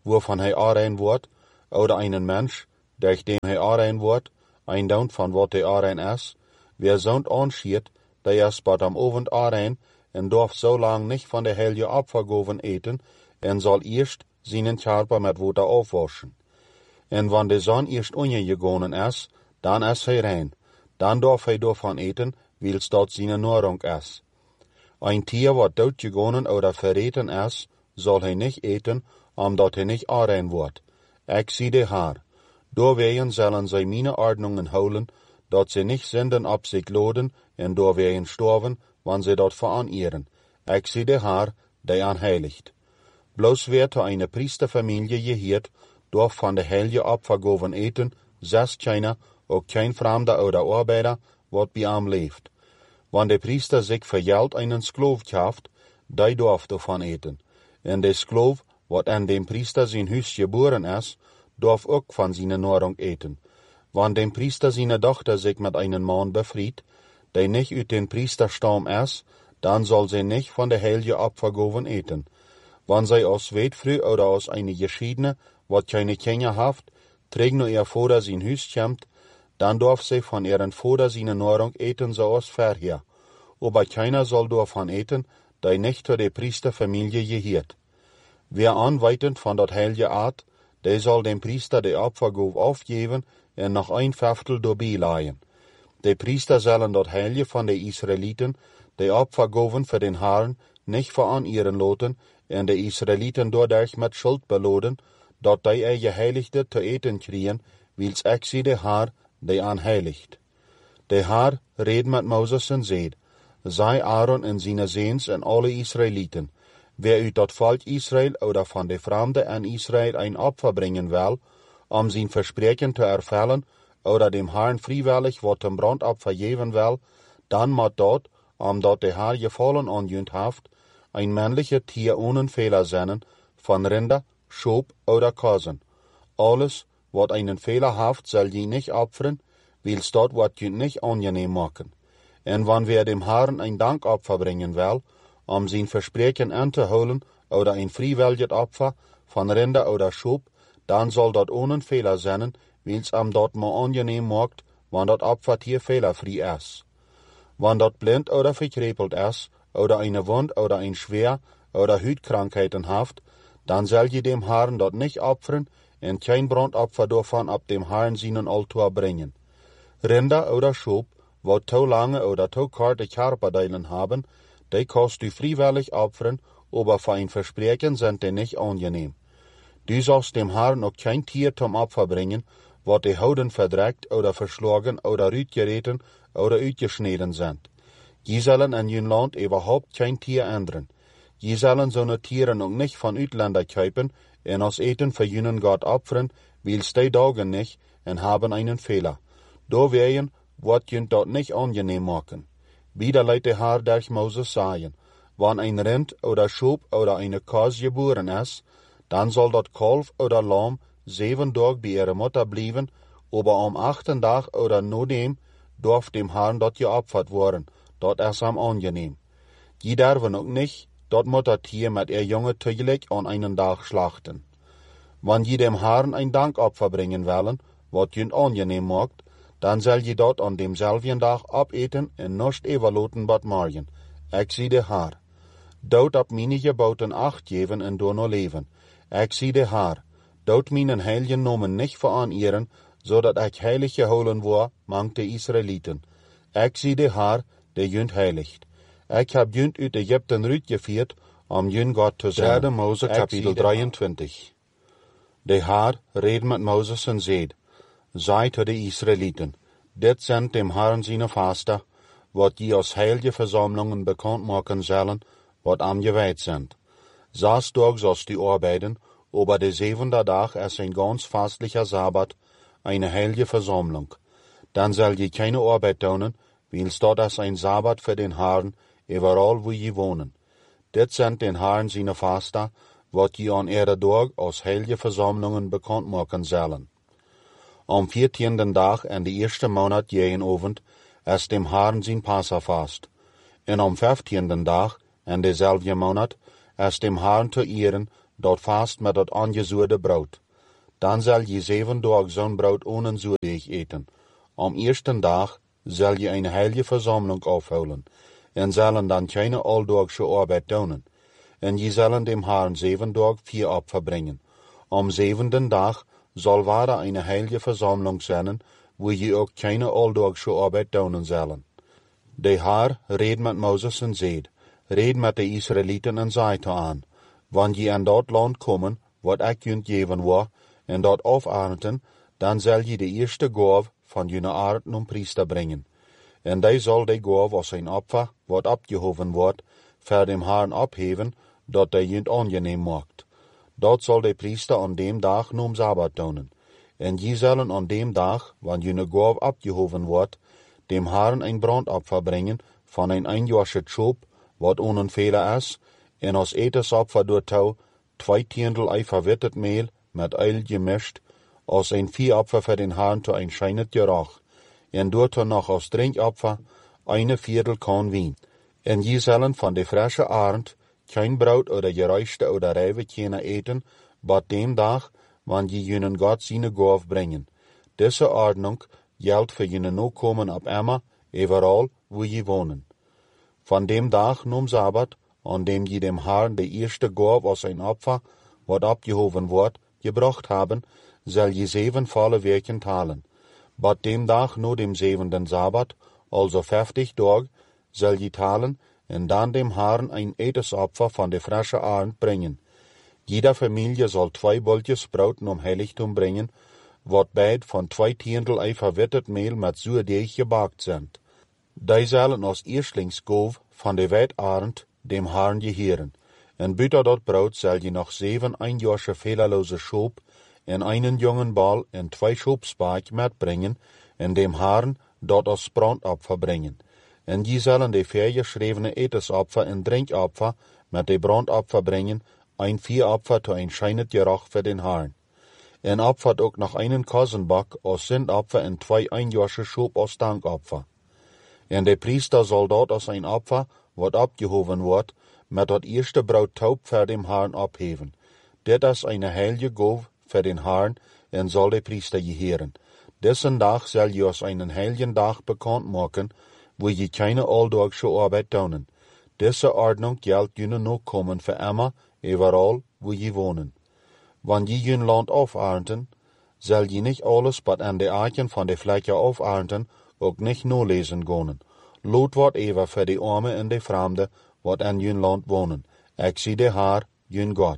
wovon hij aanrein wordt, oder einen Mensch, durch dem hij aanrein wordt, eindaunt van wat hij aanrein is, wer zo'n anschiet, der is bad am Abend aanrein, en darf so lang nicht von der heilige Opfergaven eten, en zal eerst seinen Körper mit Wasser aufwaschen. En wann de Sonne erst untergegangen is, dann is hij rein. Dann darf hij davon eten, wils dat seine Nahrung is. Ein Tier, wat doodgegangen oder verreten is, zal hij nicht eten, omdat hij nicht aanrein wordt. Ik zie de Haar. Doorwegen zullen zij meine Ordnungen houden, dat ze nicht Sünden op zich laden, en doorwegen sterven, wann sie dat veranieren. Ik zie de Haar, die aanheiligt. Bloß wer zu einer Priesterfamilie gehört, darf von der heilige Opfergaven eten, selbst keiner, auch kein Fremder oder Arbeiter, wat bei ihm lebt. Wann der Priester sich für Geld einen Sklav kauft, der darf davon eten. En der Sklav, wat an dem Priester sein Haus geboren ist, darf auch von seiner Nahrung eten. Wann dem Priester seine Tochter sich mit einem Mann befried, der nicht uit den Priesterstamm ist, dann soll sie nicht von der heilige Opfergaven eten. Wann sie aus Wetfrüh oder aus einer Geschiedene, wat keine Kinder haft, trägt nur ihr Vater sein Haus kommt, dann darf sie von ihren Vater seine Nahrung eten, so aus vorher. Aber keiner soll davon eten, der nicht zu der Priesterfamilie gehört. Wer anweitend von dat heilige Art, der soll dem Priester die Opfergabe aufgeben und noch ein Fünftel dabei leihen. Die Priester sollen dat heilige von den Israeliten, die Opfergaben für den Herrn, nicht veranieren lassen, und die Israeliten dadurch mit Schuld beladen, dat die ihr Geheiligte zu eten kriegen, wils ich sie der Herr, die anheiligt. Der Herr redet mit Moses und sagt, sei Aaron und seine Sehns und alle Israeliten, wer uit dat Volk Israel oder von der Fremde an Israel ein Opfer bringen will, sein Versprechen zu erfüllen, oder dem Herrn freiwillig wat zum Brandopfer geben will, dann moet dort, omdat der Herr gefallen anjünt haft, ein männliches Tier ohne Fehler sein, von Rinder, Schob oder Kosen. Alles, wat einen Fehler haft, soll je nicht opfern, wils dort wat je nicht angenehm machen. En wann wer dem Herrn ein Dankopfer bringen will, sein Versprechen anzuholen, oder ein freiwilliges Opfer von Rinder oder Schob, dann soll dort ohne Fehler sein, wils dort mal angenehm macht, wann dat Opfertier fehlerfrei ist. Wann dat blind oder verkrepelt ist, oder eine Wund oder ein Schwer oder Hütkrankheiten haft, dann soll je dem Herrn dort nicht opfern und kein Brandopfer davon ab dem Herrn seinen Altar bringen. Rinder oder Schob, wo zu lange oder zu kurze Körperdeilen haben, die kannst du freiwillig opfern, aber für ein Versprechen sind die nicht angenehm. Du sollst dem Herrn auch kein Tier zum Opfer bringen, wat die Hauden verdreckt oder verschlagen oder uitgereten oder uitgeschneden sind. Je sollen in jün Land überhaupt kein Tier ändern. Je sollen so ne Tiere auch nicht von Utländer kaufen und als Eten für jünen Gott opfern, wils die Dagen nicht und haben einen Fehler. Da werden, wat jünt dort nicht angenehm machen. Wieder leidt der Herr durch Moses sagen, wann ein Rind oder Schob oder eine Kos geboren ist, dann soll dort Kalf oder Lamm 7 Tage bei ihrer Mutter bleiben, aber am 8. Tag oder nur dem darf dem Herrn dort geopfert worden, dort ist am angenehm. Die dürfen auch nicht dort Muttertier mit ihr Junge tegelijk an einen Tag schlachten. Wann je dem Herrn ein Dankopfer bringen wollen, wat jünt angenehm macht, dann soll je dort an demselben Tag abeten und nicht überloten bad morgen. Ich zie der Herr. Dort ab meine Geboten Acht geben und door no leben. Ich zie der Herr. Dort meinen heiligen Namen nicht veranieren, so dat ich heilig geholen war, mangt die Israeliten. Ich zie der Herr, der jünt heiligt. Ich hab jünt uit Ägypten rütgeführt, jün Gott zu sein. 3. Mose Kapitel 23. Der Herr redet mit Moses und sagt, sei zu den Israeliten, dit sind dem Herrn seine Faster, wat die aus heilige Versammlungen bekannt machen sollen, wat am geweiht sind. 6 Tage sollst du arbeiten, aber der 7. Tag ist ein ganz fastlicher Sabbat, eine heilige Versammlung. Dann soll je keine Arbeit tun, wils dort ist ein Sabbat für den Herrn, überall wo je wohnen. Dit sind den Herrn seine Faster, wat je an ihrer Tag aus heilige Versammlungen bekannt machen sollen. Am 14. Tag in der 1. Monat jeden Abend ist dem Herrn sein Passafast. Und am 15. Tag in derselben Monat ist dem Herrn zu ehren dat vast met dat aangezoerde brood. Dan zal je 7 dagen zo'n brood ohne zoetdeeg eten. Am eerste dag zal je een heilige verzameling afhouden, en zullen dan keine aldaagse arbeid doen. En je zullen dem Herrn 7 dagen 4 Opfer brengen. Am 7. dag zal weder een heilige verzameling zijn, wo je ook keine aldaagse arbeid doen zullen. De Heer reed met Mozes en zeid, reed met de Israëlieten en zei te aan, wanneer je aan dat land komen, wat ik junt geven wil, en dat afernten, dan zal je de eerste gaaf van jullie aarden om priester brengen. En die zal de gaaf als een opfer, wat opgehoven wordt, voor dem Herrn opheven, dat die junt aangeneem maakt. Dat zal de priester aan dem dag noem Sabbat doen. En je zullen aan dem dag, wanneer jullie gaaf opgehoven wordt, dem Herrn een brandopfer brengen van een eenjaarse schoof, wat onenvele is, en als etensopfer door touw 2 tiendel ei verwittet meel met eil gemischt, als een 4 opfer voor den Herrn te een schijnet gerach, en doet er nog als drinkopfer 1/4 kan wien. En je zullen van de frische arend geen brood oder gereischte oder rijve kunnen eten, bat dem dag, wanneer je jullie God zijn gaaf brengen. Deze ordnung geldt voor jullie nakomen op Emma, overal wo je wonen. Van dem dag noem Sabbat, aan dem je dem Herrn de eerste gaaf als een opfer, wat opgehoven wordt, gebracht hebben, zal je 7 volle weken talen. Bat dem dag no dem 7. Sabbat, also 50 dagen, zal je talen, en dan dem Herrn een etensopfer van de frische arend brengen. Jeder familie zal 2 bolletjes brood om heiligdom brengen, wat beid van 2 tiendel ei verwittet meel met zuurdeeg gebakt zijn. Die zullen als eerstlingsgaaf van de weidarend dem Herrn geheren. En buiten dat brood zal je nog 7 eenjaarse fehlerloze schoop en een jongen bal en 2 schoopspaak metbrengen en dem Herrn dat als brandopfer brengen. En je zullen de vergeschrevene etensopfer en drinkopfer met de brandopfer brengen, een 4 opfer te een schijnet gerach voor den Herrn. En opfert ook nog een kozenbak als zindopfer en 2 eenjaarse schoop als dankopfer. En de priester zal dat als een opfer, wat opgehoven wordt, met dat eerste brood taub voor dem Herrn opheven. Dit is een heilige gaaf voor den Herrn, en zal de priester geheren. Deze dag zal je als een heilige dag bekend maken, wo je keine aldaagse arbeid doen. Deze ordnung geldt jullie nakomen voor Emma, overal wo je wonen. Wanneer je jullie land afernten, zal je niet alles wat aan de aken van de vlekken afernten, ook niet nalezen gaan. Lood wat even voor de armen en de vreemden, wat aan jullie land wonen. Ik zie de Heer, jullie God.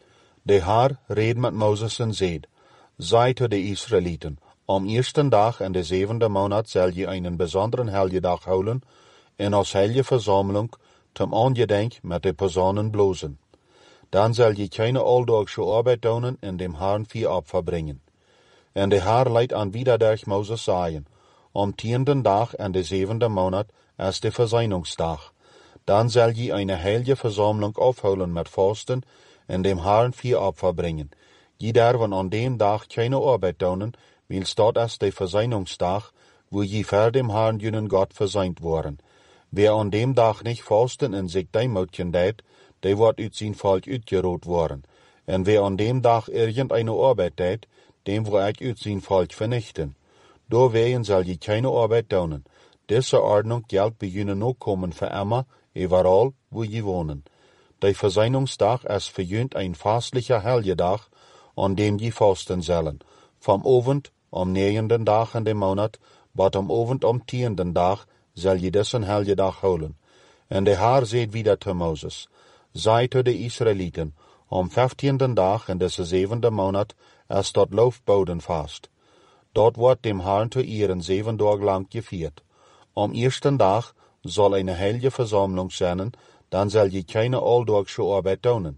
De Heer reed met Mozes en zeid, zei tot de Israëlieten, am eerste dag en de 7e maand zal je een bijzondere helgedag houden, en als heilige verzameling ten aangedenk met de personen blozen. Dan zal je keine aldaagse arbeid doen en dem Herrn 4 opfer brengen. En de Heer leidt aan wieder durch Mozes zeggen, am 10e dag en de 7e maand is de verzoeningsdag. Dan zal je een heilige verzameling afhouden met vasten en dem Herrn 4 opfer brengen. Je derven aan dem dag keine arbeid doen, wils dat is de verzoeningsdag, wo je voor dem Herrn jullie God verzoend worden. Wie aan dem dag niet vasten en zich deemoutjen deed, die wordt uit zijn volk uitgeroot worden. En wie aan dem dag irgendeine arbeid deed, dem wil ik uit zijn volk vernichten. Doorwegen zal je keine arbeid doen. Deze ordnung geldt bij jullie nakomen voor Emma, overal wo je wonen. De verzoeningsdag is voor jullie een vastelijke helgedag, aan dem je vasten zullen. Van avond am 9e dag in de maand, tot am avond am 10e dag, zal je deze helgedag houden. En de Heer zei wieder te Mozes, zei tot de Israëlieten, am 15e dag in deze 7e maand is dat loofbodenvast. Dat wordt dem Herrn te eeren 7 dagen lang gevierd. Am eerste dag zal een heilige verzameling zijn, dan zal je keine aldaagse arbeid doen.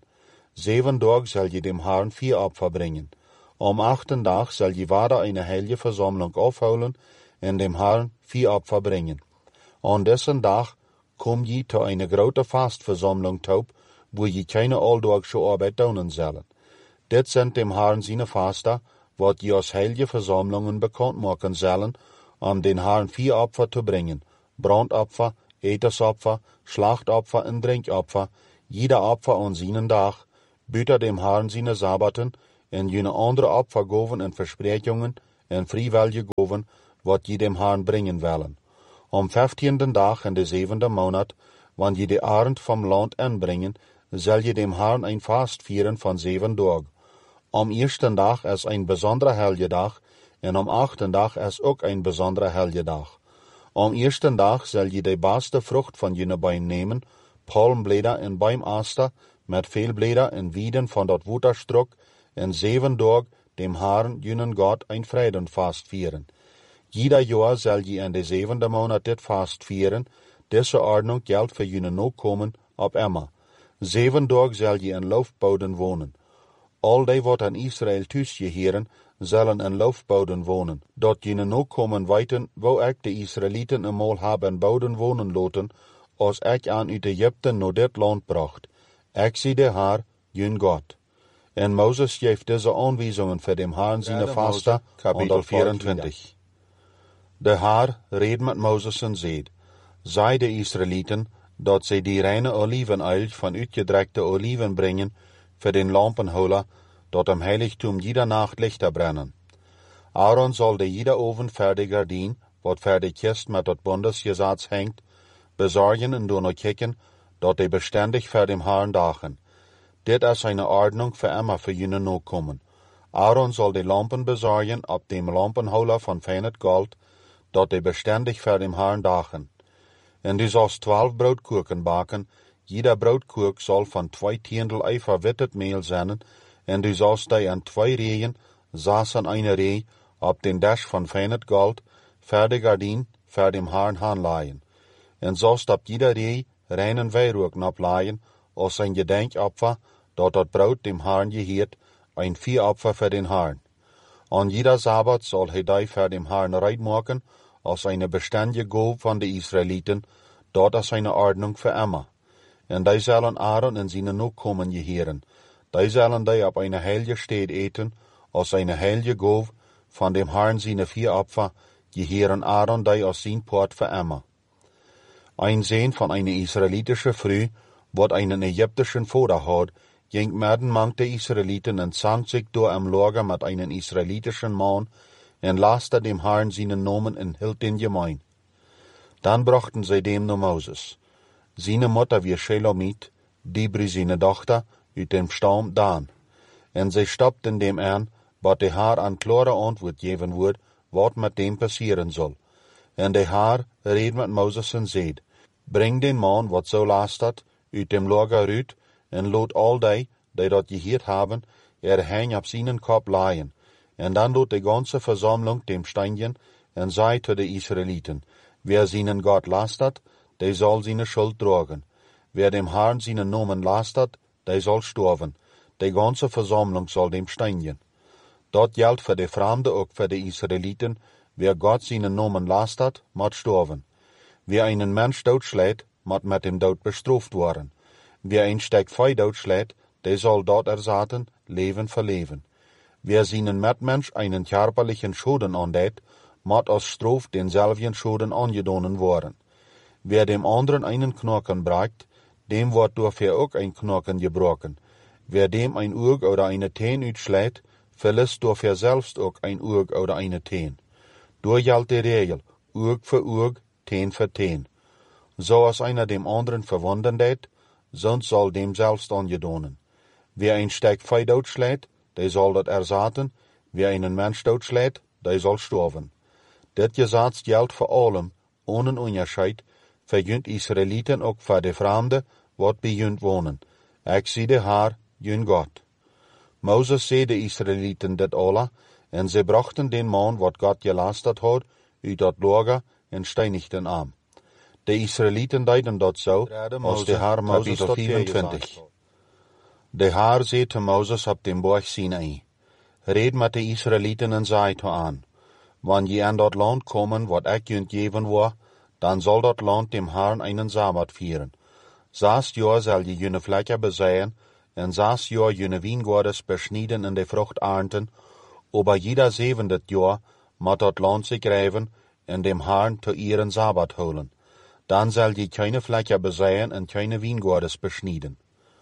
7 dagen zal je dem Herrn 4 opfer brengen. Am 8e dag zal je weder een heilige verzameling afhouden en dem Herrn 4 opfer brengen. Aan deze dag kom je te een grote vastverzameling toe, wo je keine aldaagse arbeid doen zullen. Dit zijn dem Herrn zijn vasten, wat je als heilige verzamelingen bekend maken zullen, om den Herrn 4 opfer te brengen, brandopfer, etensopfer, slachtopfer en drinkopfer, jeder opfer aan zijn dag, büter dem Herrn seine Sabbaten, en jene andere Opfergoven en Versprechungen en freiwillige goven, wat je dem Herrn bringen willen. Am 15. Dag in de 7e Monat, wann je de Arend vom Land anbringen, zal je dem Herrn ein Fast vieren van 7 Tage. Am 1. Dag is ein besonderer Helgedag, en am 8. Dag is ook ein besonderer Helgedag. Am 1. Dag zal je de beste Frucht van jene Bein nemen, palmbleder en beimaster, met veel bleder en wieden van dat Wutterstruck, en 7 Tage dem Herrn, jenen Gott, ein Freudenfast vieren. Jeder Jahr zal je in de 7e Monat dit Fast vieren, diese Ordnung geldt für jene Nachkommen ab immer. 7 Tage zal je in Laufbauden wohnen. Al die wat aan Israël thuisgeheren, zullen in Laufbauden wohnen. Dat jene Nachkommen weten, wo ik de Israëlieten eenmaal hebben Bauden wohnen laten, als ik aan uit Egypte naar dit land bracht. Ik zie de Heer, jun Gott. En Moses geeft deze aanwijzingen voor dem Herrn zijn Vaste, kapitel 24. De Heer reed met Moses en zeid, zei de Israëlieten, dat zij die reine olivenöl van uitgedrekte oliven brengen, voor den lampenholer, dat am heiligtum jeder Nacht Lichter brennen. Aaron zal de jeder oven voor gardien, wat voor de kist met dat Bundesgesetz hängt, bezorgen en doen kijken, dat die beständig voor dem Herrn dagen. Dit is eine Ordnung für immer für jene Nachkommen. Aaron soll die Lampen bezorgen ab dem Lampenholer von feines Gold, dat die beständig für dem Herrn dagen. En du sollst 12 Broodkoeken baken, jeder Broodkoek soll von 2 Tiendel ei verwittet Mehl sein, en du sollst die an 2 Rehen, saß an eine Reh, ab den Dash von feines Gold, für die Gardien, für dem Herrn hanleihen. En sollst ab jeder Reh reinen Weihrauch ableihen, als ein Gedenkopfer, dat Brot dem Herrn gehiert, ein Viehopfer für den Herrn. An jeder Sabbat soll die für dem Herrn reit machen, als eine beständige Gabe von den Israeliten, dort ist eine Ordnung für immer. En die sollen Aaron en seine Nachkommen gehören. Die sollen die auf eine heilige Stätte eten, als eine heilige Gabe von dem Herrn seine Viehopfer, gehören Aaron die aus sein Port für immer. Ein Sohn von einer israelitischen Frau, wat einen ägyptischen Vater hat, ging medenmank der Israeliten en zankt sich door am Lager mit einem israelitischen Mann, en laste dem Herrn seinen Namen en hielt den gemein. Dann brachten sie dem nur Moses. Seine Mutter wie Shelomit, Dibri seine Tochter, uit dem Stamm Dan. En sie stoppten dem an, wat de Herr an klare Antwort geben wird, wat mit dem passieren soll. En de Herr reed mit Moses en zeid, bring den Mann, wat so lastet, uit dem Lager uit, en lot al die dat geheerd haben, hang op seinen Kopf leihen. En dan lot de ganze Versammlung dem Steinchen, en zei zu de Israeliten, wer seinen Gott lastet, der soll seine Schuld tragen. Wer dem Herrn seinen Namen lastet, der soll sterben. Die ganze Versammlung soll dem Steinchen. Dort gilt für die Fremde auch für die Israeliten, wer Gott seinen Namen lastet, moet sterben. Wer einen Mensch doodschlägt, moet mit dem Tod bestraft worden. Wer ein Stück Fei doodschlägt, der soll dort ersaten, Leben für Leben. Wer seinen Mitmensch einen körperlichen Schaden andät, moet als Straf denselben Schaden angedonnen worden. Wer dem anderen einen Knochen bragt, dem wird dafür auch ein Knochen gebrochen. Wer dem ein Auge oder eine Teen uitschlägt, verlässt dafür selbst auch ein Auge oder eine Teen. Durch gilt die Regel, Auge für Auge, Teen für Teen. So als einer dem anderen verwunden det, sonst soll dem selbst angedonnen. Wer ein Stück Fei doodschlägt, der soll dat ersaten, wer einen Mensch doodschlägt, der soll sterben. Dit Gesetz gilt für allem, ohne Unterscheid, für jünt Israeliten auch für die Fremde, wat bij jünt wohnen. Ik zie de Herr, jün Gott. Moses zei de Israeliten dit alle, en sie brachten den Mann, wat Gott gelastet hat, uit dat Lager en steinigten am. De Israeliten deiden dat zo, als de Herr Moses kapitel 24. De Herr zei te Moses op dem Berg Sinai, red met de Israeliten en zei te aan, wann je aan dat land komen, wat ik jünt geven war, dan zal dat land dem Herrn einen Sabbat vieren. 6 Jahr zal je jene Fläche besäen, en 6 Jahr jene Wiengordes beschnieden in de Frucht ernten, aber jeder 7. Jahr moet dat land sich reiven en dem Herrn zu ihren Sabbat holen. Dan zal je keine Fläche besäen en keine Wiengordes beschnieden.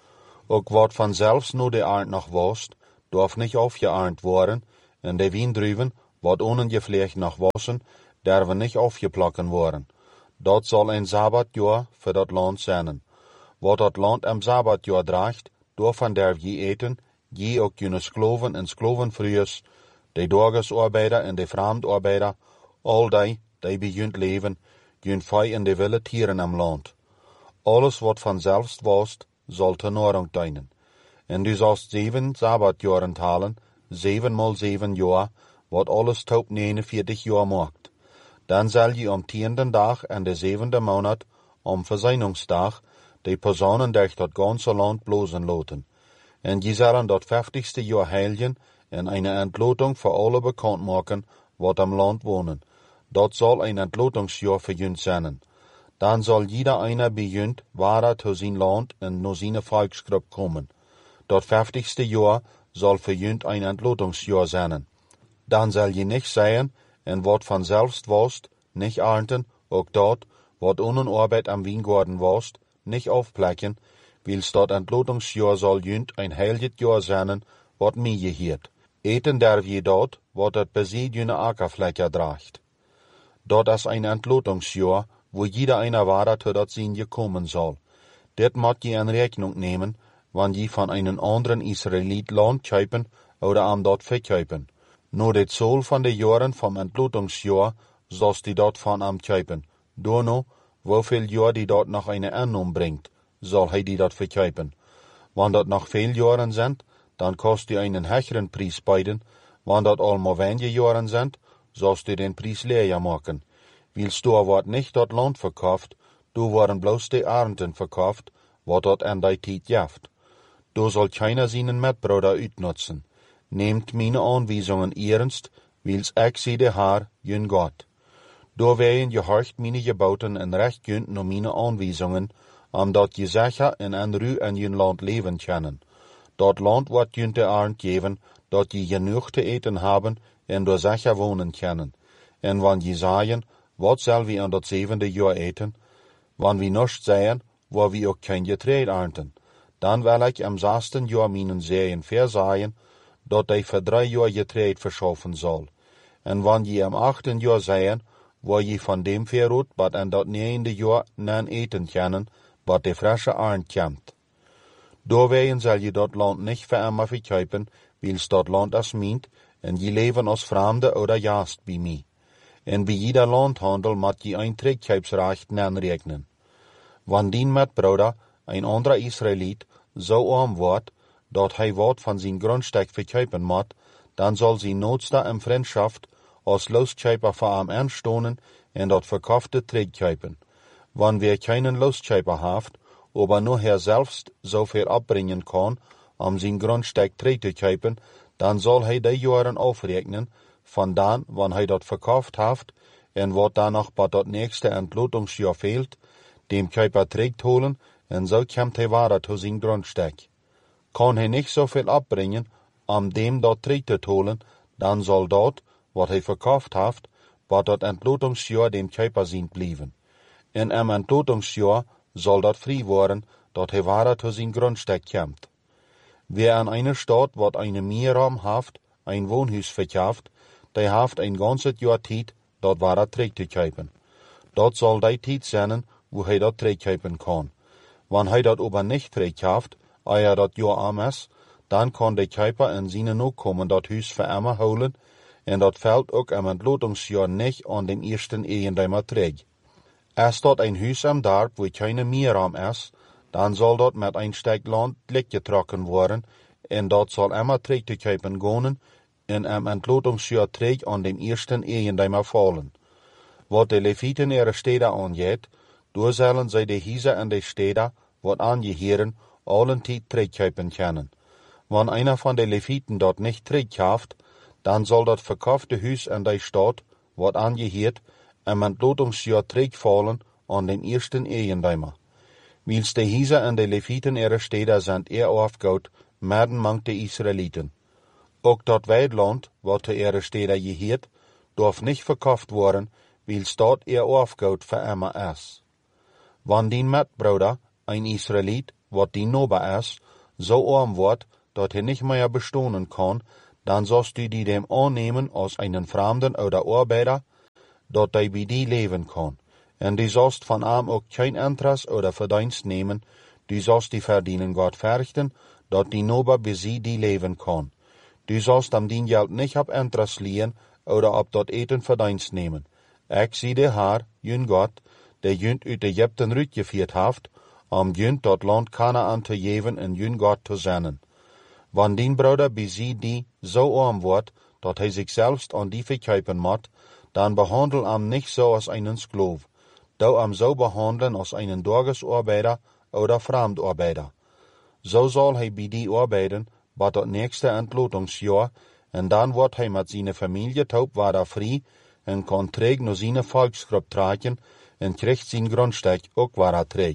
Ook wat vanzelfs nu de arend nog wost, dorf nicht aufgearnt worden, en de Wiendruven, wat ongevlecht nog wassen, derven nicht aufgeplakken worden. Dat zal een Sabbatjahr für dat Land zijn. Wat dat Land am Sabbatjahr draagt, daarvan derf je eten, je ook jene skloven en sklovenvruers, de dorgesarbeider en de vreemdarbeider, al die begint leven, jun fei en de wilde tieren am Land. Alles wat vanzelfs was, zal ter Nahrung dienen. En du sollst 7 Sabbatjaren talen, 7 mal 7 jaar, wat alles tot 49 jaar maakt. Dan zal je am 10. dag en de 7e maand, am Versöhnungsdag, de personen durch dat ganze Land blozen laten. En je zullen dat 50ste jaar heiligen en eine Entlotung voor alle bekend maken, wat am Land wonen. Dat zal een Entlotungsjahr für jünt zijn. Dan zal jeder einer bejunt, waar zu zijn Land en naar zijn Volksgruppe komen. Dat 50ste jaar zal für jünt een Entlotungsjahr zijn. Dan zal je nicht zeggen, en wat vanzelfs was, nicht ernten, ook dat, wat ohne Arbeit am Weingarten was, nicht aufplekken, wils dat Entlotungsjahr zal jünt een heiliges Jahr zijn, wat mij geheert. Eten derf je dat, wat het bezit jene Ackerfläche draagt. Dat is een Entlotungsjahr, wo jeder einer wahrer zu dat Sinn gekommen soll. Dit moet je in Rechnung nehmen, wann je van einen anderen Israelit Land kaufen oder am dat verkaufen. Nur dit Zoll van de Jahren vom Entlotungsjahr sollst die dat van am kaufen. Dono, woveel jaar die dat noch eine Ernung bringt, soll hij die dat verkaufen. Wann dat noch veel Jahren sind, dann kost die einen höheren Preis beiden. Wann dat allemaal wenige Jahren sind, sollst du den Preis leer machen. Wils du wordt nicht dat Land verkauft, du worden bloß die Ernten verkauft, wat dat an die Tijd jaft. Du soll keiner seinen Mitbruder uitnutzen. Nehmt meine Anweisungen ernst, wils ich sie de Haar, jün Gott. Du werden gehorcht meine Geboten en recht kunt naar meine Anweisungen, omdat je sicher in en Ruhe in jün Land leven können. Dat Land wordt jün de Arend geven, dat je genoeg te eten haben en door sicher wonen können. En wann je sagen, wat zal we aan dat 7e jaar eten? Wann we nichts zeggen, waar we ook kein Getreid ernten. Dan wil ik am 6. jaar mijn zeeën versaien, dat hij voor 3 jaar Getreid verschaffen zal. En wann je am 8. jaar zeggen, waar je van dem verroet, wat aan dat 9e jaar nan eten kunnen, wat de frische Arend komt. Doorwegen zal je dat Land nicht für immer verkaufen, wils dat Land as meent, en je leven als Fremde oder Gast bij mij. En bij jeder landhandel moet je een terugkoopsrecht aanrekenen. Wann dien Mitbruder, een andere Israëliet, zo arm wordt, dat hij wat van zijn Grundstück verkaufen moet, dan zal zijn noodste in Vriendschaft als Lostkauper voor hem aanstonen en dat verkaufte terugkopen. Wann wer keinen Lostkauper haft, aber nur er selbst so viel abbringen kann, zijn Grundstück terugzukopen, dan zal hij de jaren afrekenen, van dan, wann hij dat verkauft haft, en wat dan nog bij dat nächste Entlotungsjahr fehlt, dem Käuper terugholen, en zo komt hij weer zu zijn Grundstück. Kan hij nicht so viel abbringen, dem dat terugzuholen, dan zal dat, wat hij verkauft haft, bij dat Entlotungsjahr dem Käuper zijn blijven. En am Entlotungsjahr zal dat vrij worden, dat hij weer zu zijn Grundstück komt. Wer an einer Stadt, wat eine Mieram haft, ein Wohnhuis verkauft, der haft ein ganzes Jahr Tijd, dat waar terugzukopen. Dat zal die Tijd zijn, wo hij dat terugkopen kan. Wann hij dat aber nicht terugkauft, eer dat Jahr am is, dan kan de Käuper in zijn Nachkommen dat Huis für immer holen, en dat fällt ook am Entlotungsjahr nicht an dem ersten Eigentümer terug. Als dat ein Huis am Dorp, wo keine Mieram is, dan zal dat met een stuk land leeggetrokken worden, en dat zal immer terugzukopen gaan, en am Entlotungsjahr terug an dem ersten Eigentümer fallen. Wat de Leviten ihre Städte angeht, door zullen zij de Häuser en de Städte, wat angehören, allen Tijd terugkopen können. Wann einer von de Leviten dort nicht terugkauft, dann soll dat verkaufte Huis en de Stadt, wat angehört, am Entlotungsjahr terugfallen an dem ersten Eigentümer. Wils de Häuser en de Leviten ihre Städte sind aufgebaut, werden mangt de Israeliten. Ook dat Weidland, wat zu ihre Städte gehört, darf nicht verkauft worden, wils dort aufgebaut für immer ist. Wann dien Mitbruder, ein Israelit, wat die Nober ist, zo arm wordt, dat hij niet meer bestonen kan, dan zost u die hem aannemen als einen Fremden oder Arbeider, dat hij bij die leven kan. En die zost van hem ook geen interest oder verdienst nemen, die zost die verdienen God verrichten, dat die nober bij die leven kan. Die zost hem die geld niet op interest lien, oder op dat eten verdienst nemen. Ik zie de Heer, jun God, die junt uit Egypten uitgevierd heeft, om junt dat land Kanaan te geven en jun God te zenden. Wanneer die broeder bij die zo arm wordt, dat hij zichzelf aan die verkopen moet, dan behandel hem niet zo als een slaaf. Doe hem zo behandelen als een dorgesarbeider oder vreemdarbeider. Zo zal hij bij die arbeiden, tot het nächste entlotingsjaar, en dan wordt hij met zijn familie taub weer vrij, en kan terug naar zijn volksgroep trekken, en krijgt zijn grondstuk ook weer terug.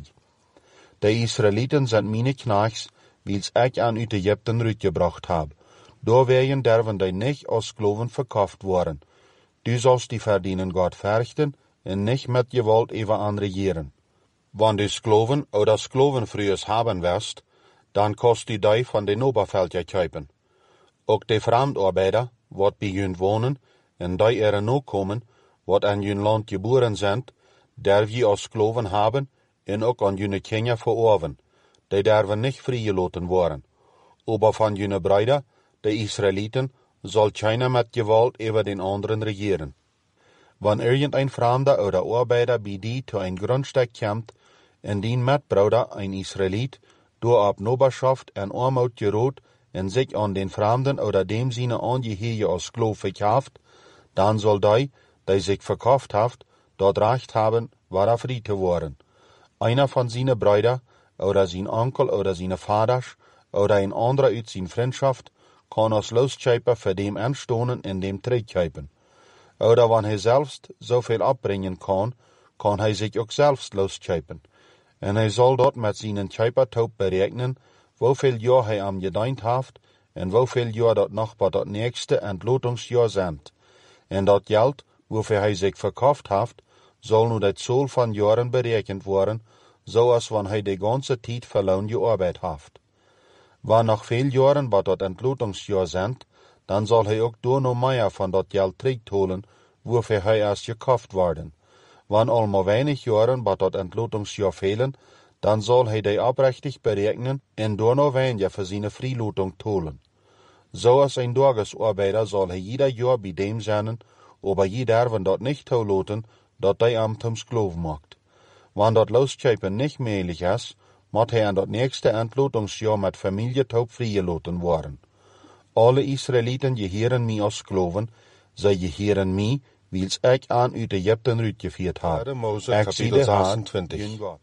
De Israëlieten zijn mijn knechts, wils ik aan uit Egypten uitgebracht heb. Doorwegen derven die niet als slaven verkocht worden. Du zost die verdienen God verrichten, en niet met geweld even aanregeren. Wanneer du slaven oder slavenvrouwen hebben wirst, dan kost u die van de noberveldje kopen. Ook de vreemdarbeider, wat bij jullie wonen, en die er nu komen, wat aan jullie land geboren zijn, derf je als slaven hebben, en ook aan jullie kinderen verorven. Die derven niet vrijgelaten worden. Aber van jullie bruiden, de Israëlieten, zal keiner met geweld over den anderen regeren. Wanneer irgendein Fremder oder Arbeider bij die te een grondstuk komt, en die metbruder, een Israëliet, door op noberschaft en armoed gerood en zich aan den Fremden oder dem zijne aangeheerde als slaaf verkauft, dan zal die zich verkauft heeft, dat recht hebben weer vrij te worden. Einer van zijn bruider, oder zijn onkel, oder zijn vaders, oder een andere uit zijn vriendschaft, kan als loskoper voor dem aanstonen en dem terugkopen. Oder wanneer hij zelfs zoveel opbrengen kan, kan hij zich ook zelfs loskopen. En hij zal dat met zijn kopertoop berekenen, hoeveel jaar hij am gediend heeft, en hoeveel jaar dat nog bij dat nächste entlotingsjaar zijn. En dat geld, waarvoor hij zich verkocht heeft, zal nu dat zool van jaren berekend worden, zoals wanneer hij de ganze tijd verloren gearbeid heeft. Wanneer nog veel jaren bij dat entlotingsjaar zijn, dan zal hij ook door nog meer van dat geld terugholen, waarvoor hij is gekocht worden. Wanneer al maar weinig jaren bij dat entlotingsjaar velen, dan zal hij die oprechtig berekenen en door nog weniger voor zijn vrijlating tolen. Zoals een dorgesarbeider zal hij ieder jaar bij dem zijn, aber je derven dat niet toelaten, dat hij hem zum slaaf maakt. Wanneer dat loskopen niet mogelijk is, moet hij aan dat nächste entlotingsjaar met familie taub vrijgelaten worden. Alle Israëlieten geheren mij als slaven, zij geheren mij, wils ik aan uit Egypten uitgevierd heb. Ik zie de Heer,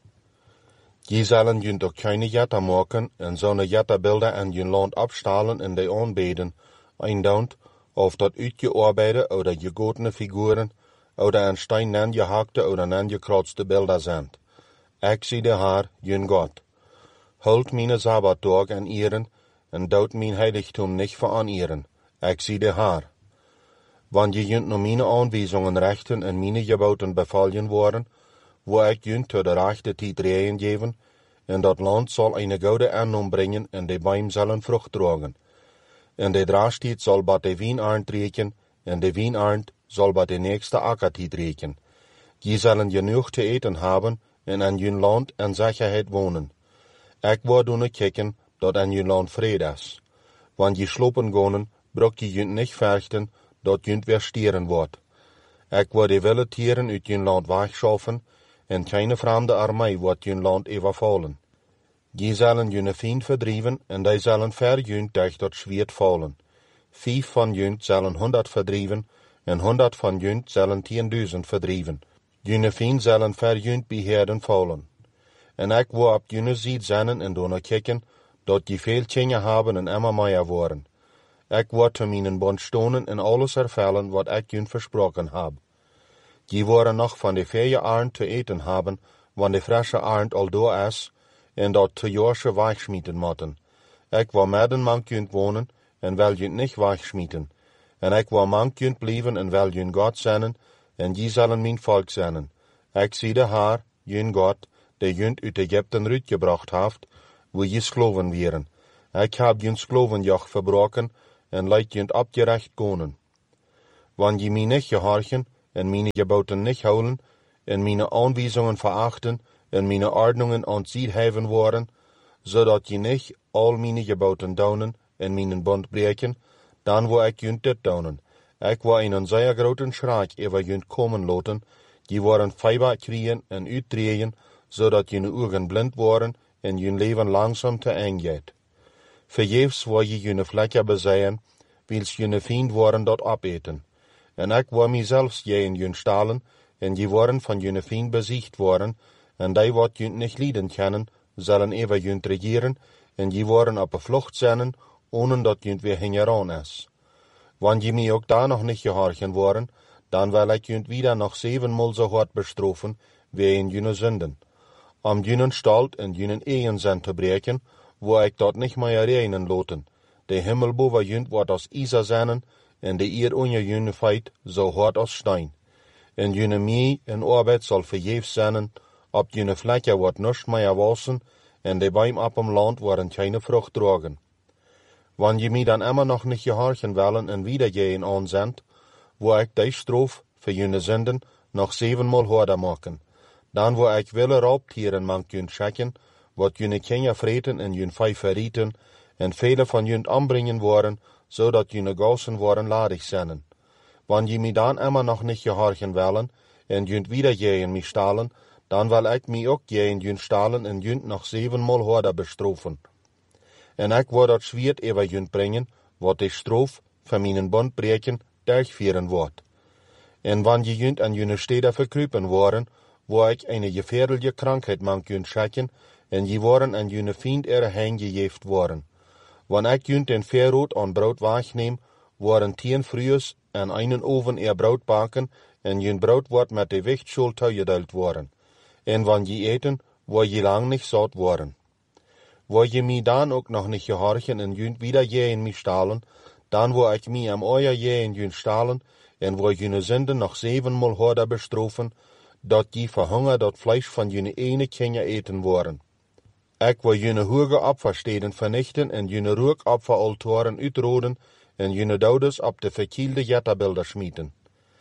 je zullen jullie ook keine jatta maken, en zo'n jattabeelden aan jullie land opstalen en die aanbeden, eindaunt, of dat uitgearbeide oder gegotene figuren, oder een steen gehakte oder gekratste beelden zijn. Ik zie de Heer, jullie God. Hult mijn Sabbatdag en eren, en dood mijn heiligtum niet veranieren. Ik zie de Heer. Wanneer jullie naar mijn aanwijzingen rechten en mijn geboten bevallen worden, wo ik jullie tot de rechte tijd reën geven, en dat land zal een goede aannom brengen, en de boom zullen vrucht dragen. En de draagstijd zal bij de wijnaard reken, en de wijnaard zal bij de nächste akkertijd reken. Je zullen genoeg te eten hebben, en aan jullie land en zekerheid wonen. Ik word doen kijken, dat aan jullie land vrede is. Wanneer je slopen gaan, brok je jullie niet verchten, dat jullie weer stieren wordt. Ik word de wilde tieren uit jullie land wegschaffen, en keine vreemde armee wordt jullie land overvallen. Je zullen jullie vriend verdrijven, en die zullen ver jullie durch dat zwaard vallen. 5 van jullie zullen 100 verdrijven, en 100 van jullie zullen 10.000 verdrijven. Jullie vriend zullen ver jullie beheerden vallen. En ik wil op jullie ziet zijn en door kijken, dat je veel kinderen hebben en immer meer worden. Ik word te mijn bond stonen en alles ervullen wat ik jullie versproken heb. Je worden nog van de vrije arend te eten hebben, wanneer de frisse arend al door is, en dat te jaarsche wegsmieten moeten. Ik wil midden mank jullie wonen, en wil jullie niet wegsmieten. En ik wil mank jullie blijven en wil jullie God zijn, en je zullen mijn volk zijn. Ik zie de Heer, jullie God, die jullie uit Egypten uitgebracht heeft, wo je slaven waren. Ik heb juns glovenjoch verbroken en laat junt opgerecht gonen. Wanneer je mij niet gehorchen en mijn geboten niet houden en mijn aanwijzingen verachten en mijn ordnungen ontzien hebben worden, zodat je niet al mijn geboten doen en mijn bond breken, dan wil ik junt dit doen. Ik wil een zeer grote schrik over junt komen laten, die worden feibak kriegen en uitdrehen, zodat je ogen blind worden en je leven langzaam te eng gaat. Vergeefs wil je je vlekken bezaaien, wils je vriend worden dat opeten. En ik wil mijzelf je in je stalen, en je worden van je vriend bezicht worden, en die wat je niet lijden kennen, zullen even je regeren, en je worden op de vlucht zijn, ohne dat je weer hingeran is. Wanneer je mij ook daar nog niet gehorchen worden, dan wil ik je wieder nog 7-maal zo hard bestrafen, wegen je zinden. Om je stalt en je eigen zin te breken, wil ik dat niet meer reinen laten. De hemel boven je wordt als ijzer zijn, en de eer onder je feit zo hard als steen. En je mij en arbeid zal vergeefs zijn, op je vlekken wordt niets meer wassen, en de boom op hem land worden geen vrucht dragen. Wanneer je mij dan immer nog niet gehorchen willen en wieder je aanzendt, wil ik die straf voor je zinden nog 7-maal harder maken. Dan wil ik willen raubtieren mank je schikken, wat je kinderen vreten en je vijf verrieten, en vele van je aanbrengen worden, zodat je gassen worden ladig zijn. Wanneer je mij dan immer nog niet gehorchen willen, en je wieder je in mij stalen, dan wil ik mij ook je in je stalen en je nog 7-maal harder bestrafen. En ik wil dat zwiert over je brengen, wat de straf van mijn bond breken durchvieren wordt. En wanneer je aan je steden verkruipen worden, wil ik een gefährliche krankheid mank je schikken, en je worden aan je vriend heen gegeven worden. Wanneer ik je den verrood aan brood wegneem, worden 10 frues en einen oven brood bakken, en je brood wordt met de wichtschuld toegedeeld worden. En wanneer je eten, wil je lang niet zout worden. Wil je mij dan ook nog niet gehorchen en je wieder je in mij stalen, dan wil ik mij am euer je in je stalen, en wil je zinden nog 7-maal harder bestrafen, dat je verhunger dat vlees van je ene kinderen eten worden. Ik wil je hoge opfersteden vernichten en je rookopferaltaren uitroden en je douders op de verkielde jetterbeelden smieten.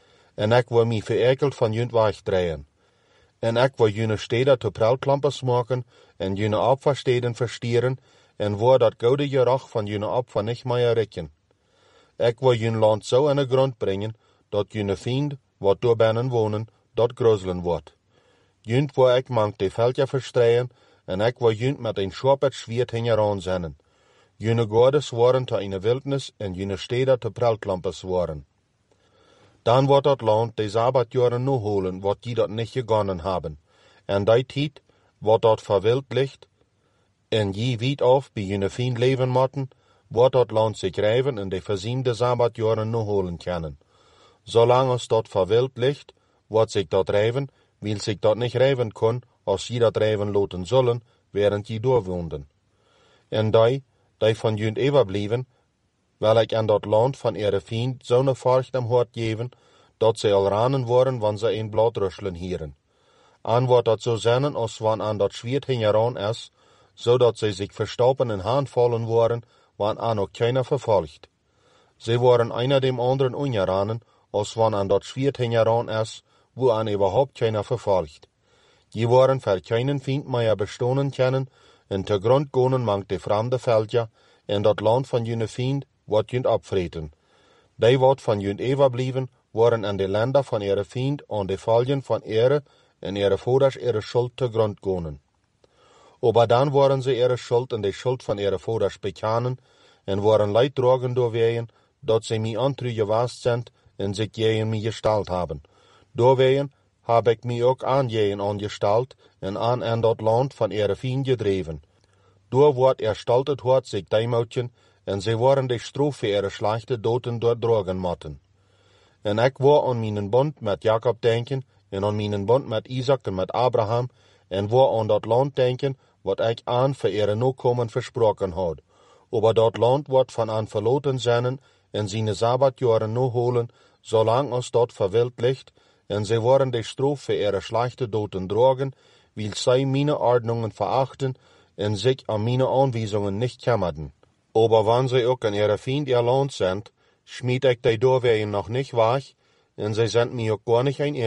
En ik wil mij verekeld van je wegdraaien. En ik wil je steden te prelklampers maken en je opfersteden verstieren en wil dat gouden gerucht van je opfer niet meer rekken. Ik wil je land zo in de grond brengen, dat je vriend, wat door binnen wonen, dat grozelen wordt. Junt wil ik mank de veldje verstreien, en ik wil junt met een schwappet zwiert hingeraan zennen. June gordes worden te een wildnis en june steden te prelklampers worden. Dan wordt dat land de Sabbatjaren nu holen, wat die dat niet gegonnen hebben. En die tijd, wat dat verwild ligt, en je weet af bij june vriend leven moeten, wordt dat land zich rijven en de verziemde Sabbatjaren nu holen kunnen. Zolang als dat verwild ligt, wordt zich dat rijven, wil zich dat niet rijven kon, als je dat rijven laten zullen, während je doorwoonden. En die van junt overblijven, wil ik aan dat land van ihre vriend zo'n vorst am hart geven, dat ze al ranen worden wanneer ze een blad russelen hieren. Aan wordt dat zo zijn als wanneer aan dat zwiert hingeraan is, zodat ze zich verstoppen en handvallen worden, wanneer aan ook keiner vervolgt. Ze worden einer dem anderen ungeranen, als wanneer aan dat zwiert hingeraan is, wo aan überhaupt keiner vervolgt. Je worden voor keinen vriend meer bestonen kennen, en te grond gonen mank de vreemde veldja, en dat land van june vriend wordt junt opvreten. Die wat van junt overblijven, worden aan de landen van ihre vriend aan de valjen van ihre en ihre vaders ihre schuld te grond gonen. Aber dan worden ze ihre schuld en de schuld van ihre vaders bekennen, en worden leid dragen doorwegen, dat ze mij antru gewaast zijn en zich tegen mij gesteld hebben. Doorwegen heb ik mij ook aan jeen aangesteld en aan dat land van ihre vriend gedreven. Door wordt stoltet hart zich deimoutjen, en ze worden de straf voor ihre slechte doden doordragen moeten. En ik wil aan mijn bond met Jacob denken, en aan mijn bond met Isaac en met Abraham, en wil aan dat land denken, wat ik aan voor ihre nakomen versproken had. Aber dat land wordt van aan verloten zijn, en zijn Sabbatjaren nu holen, zolang als dat verwild ligt, en ze worden de straf voor ihre slechte doden dragen, wil zij mijn ordnungen verachten, en zich aan mijn aanwijzingen niet kemmerden. Aber wann zij ook aan ihre vriend erland zijn, schmied ik die door waar je nog niet was, en zij zendt mij ook gar niet een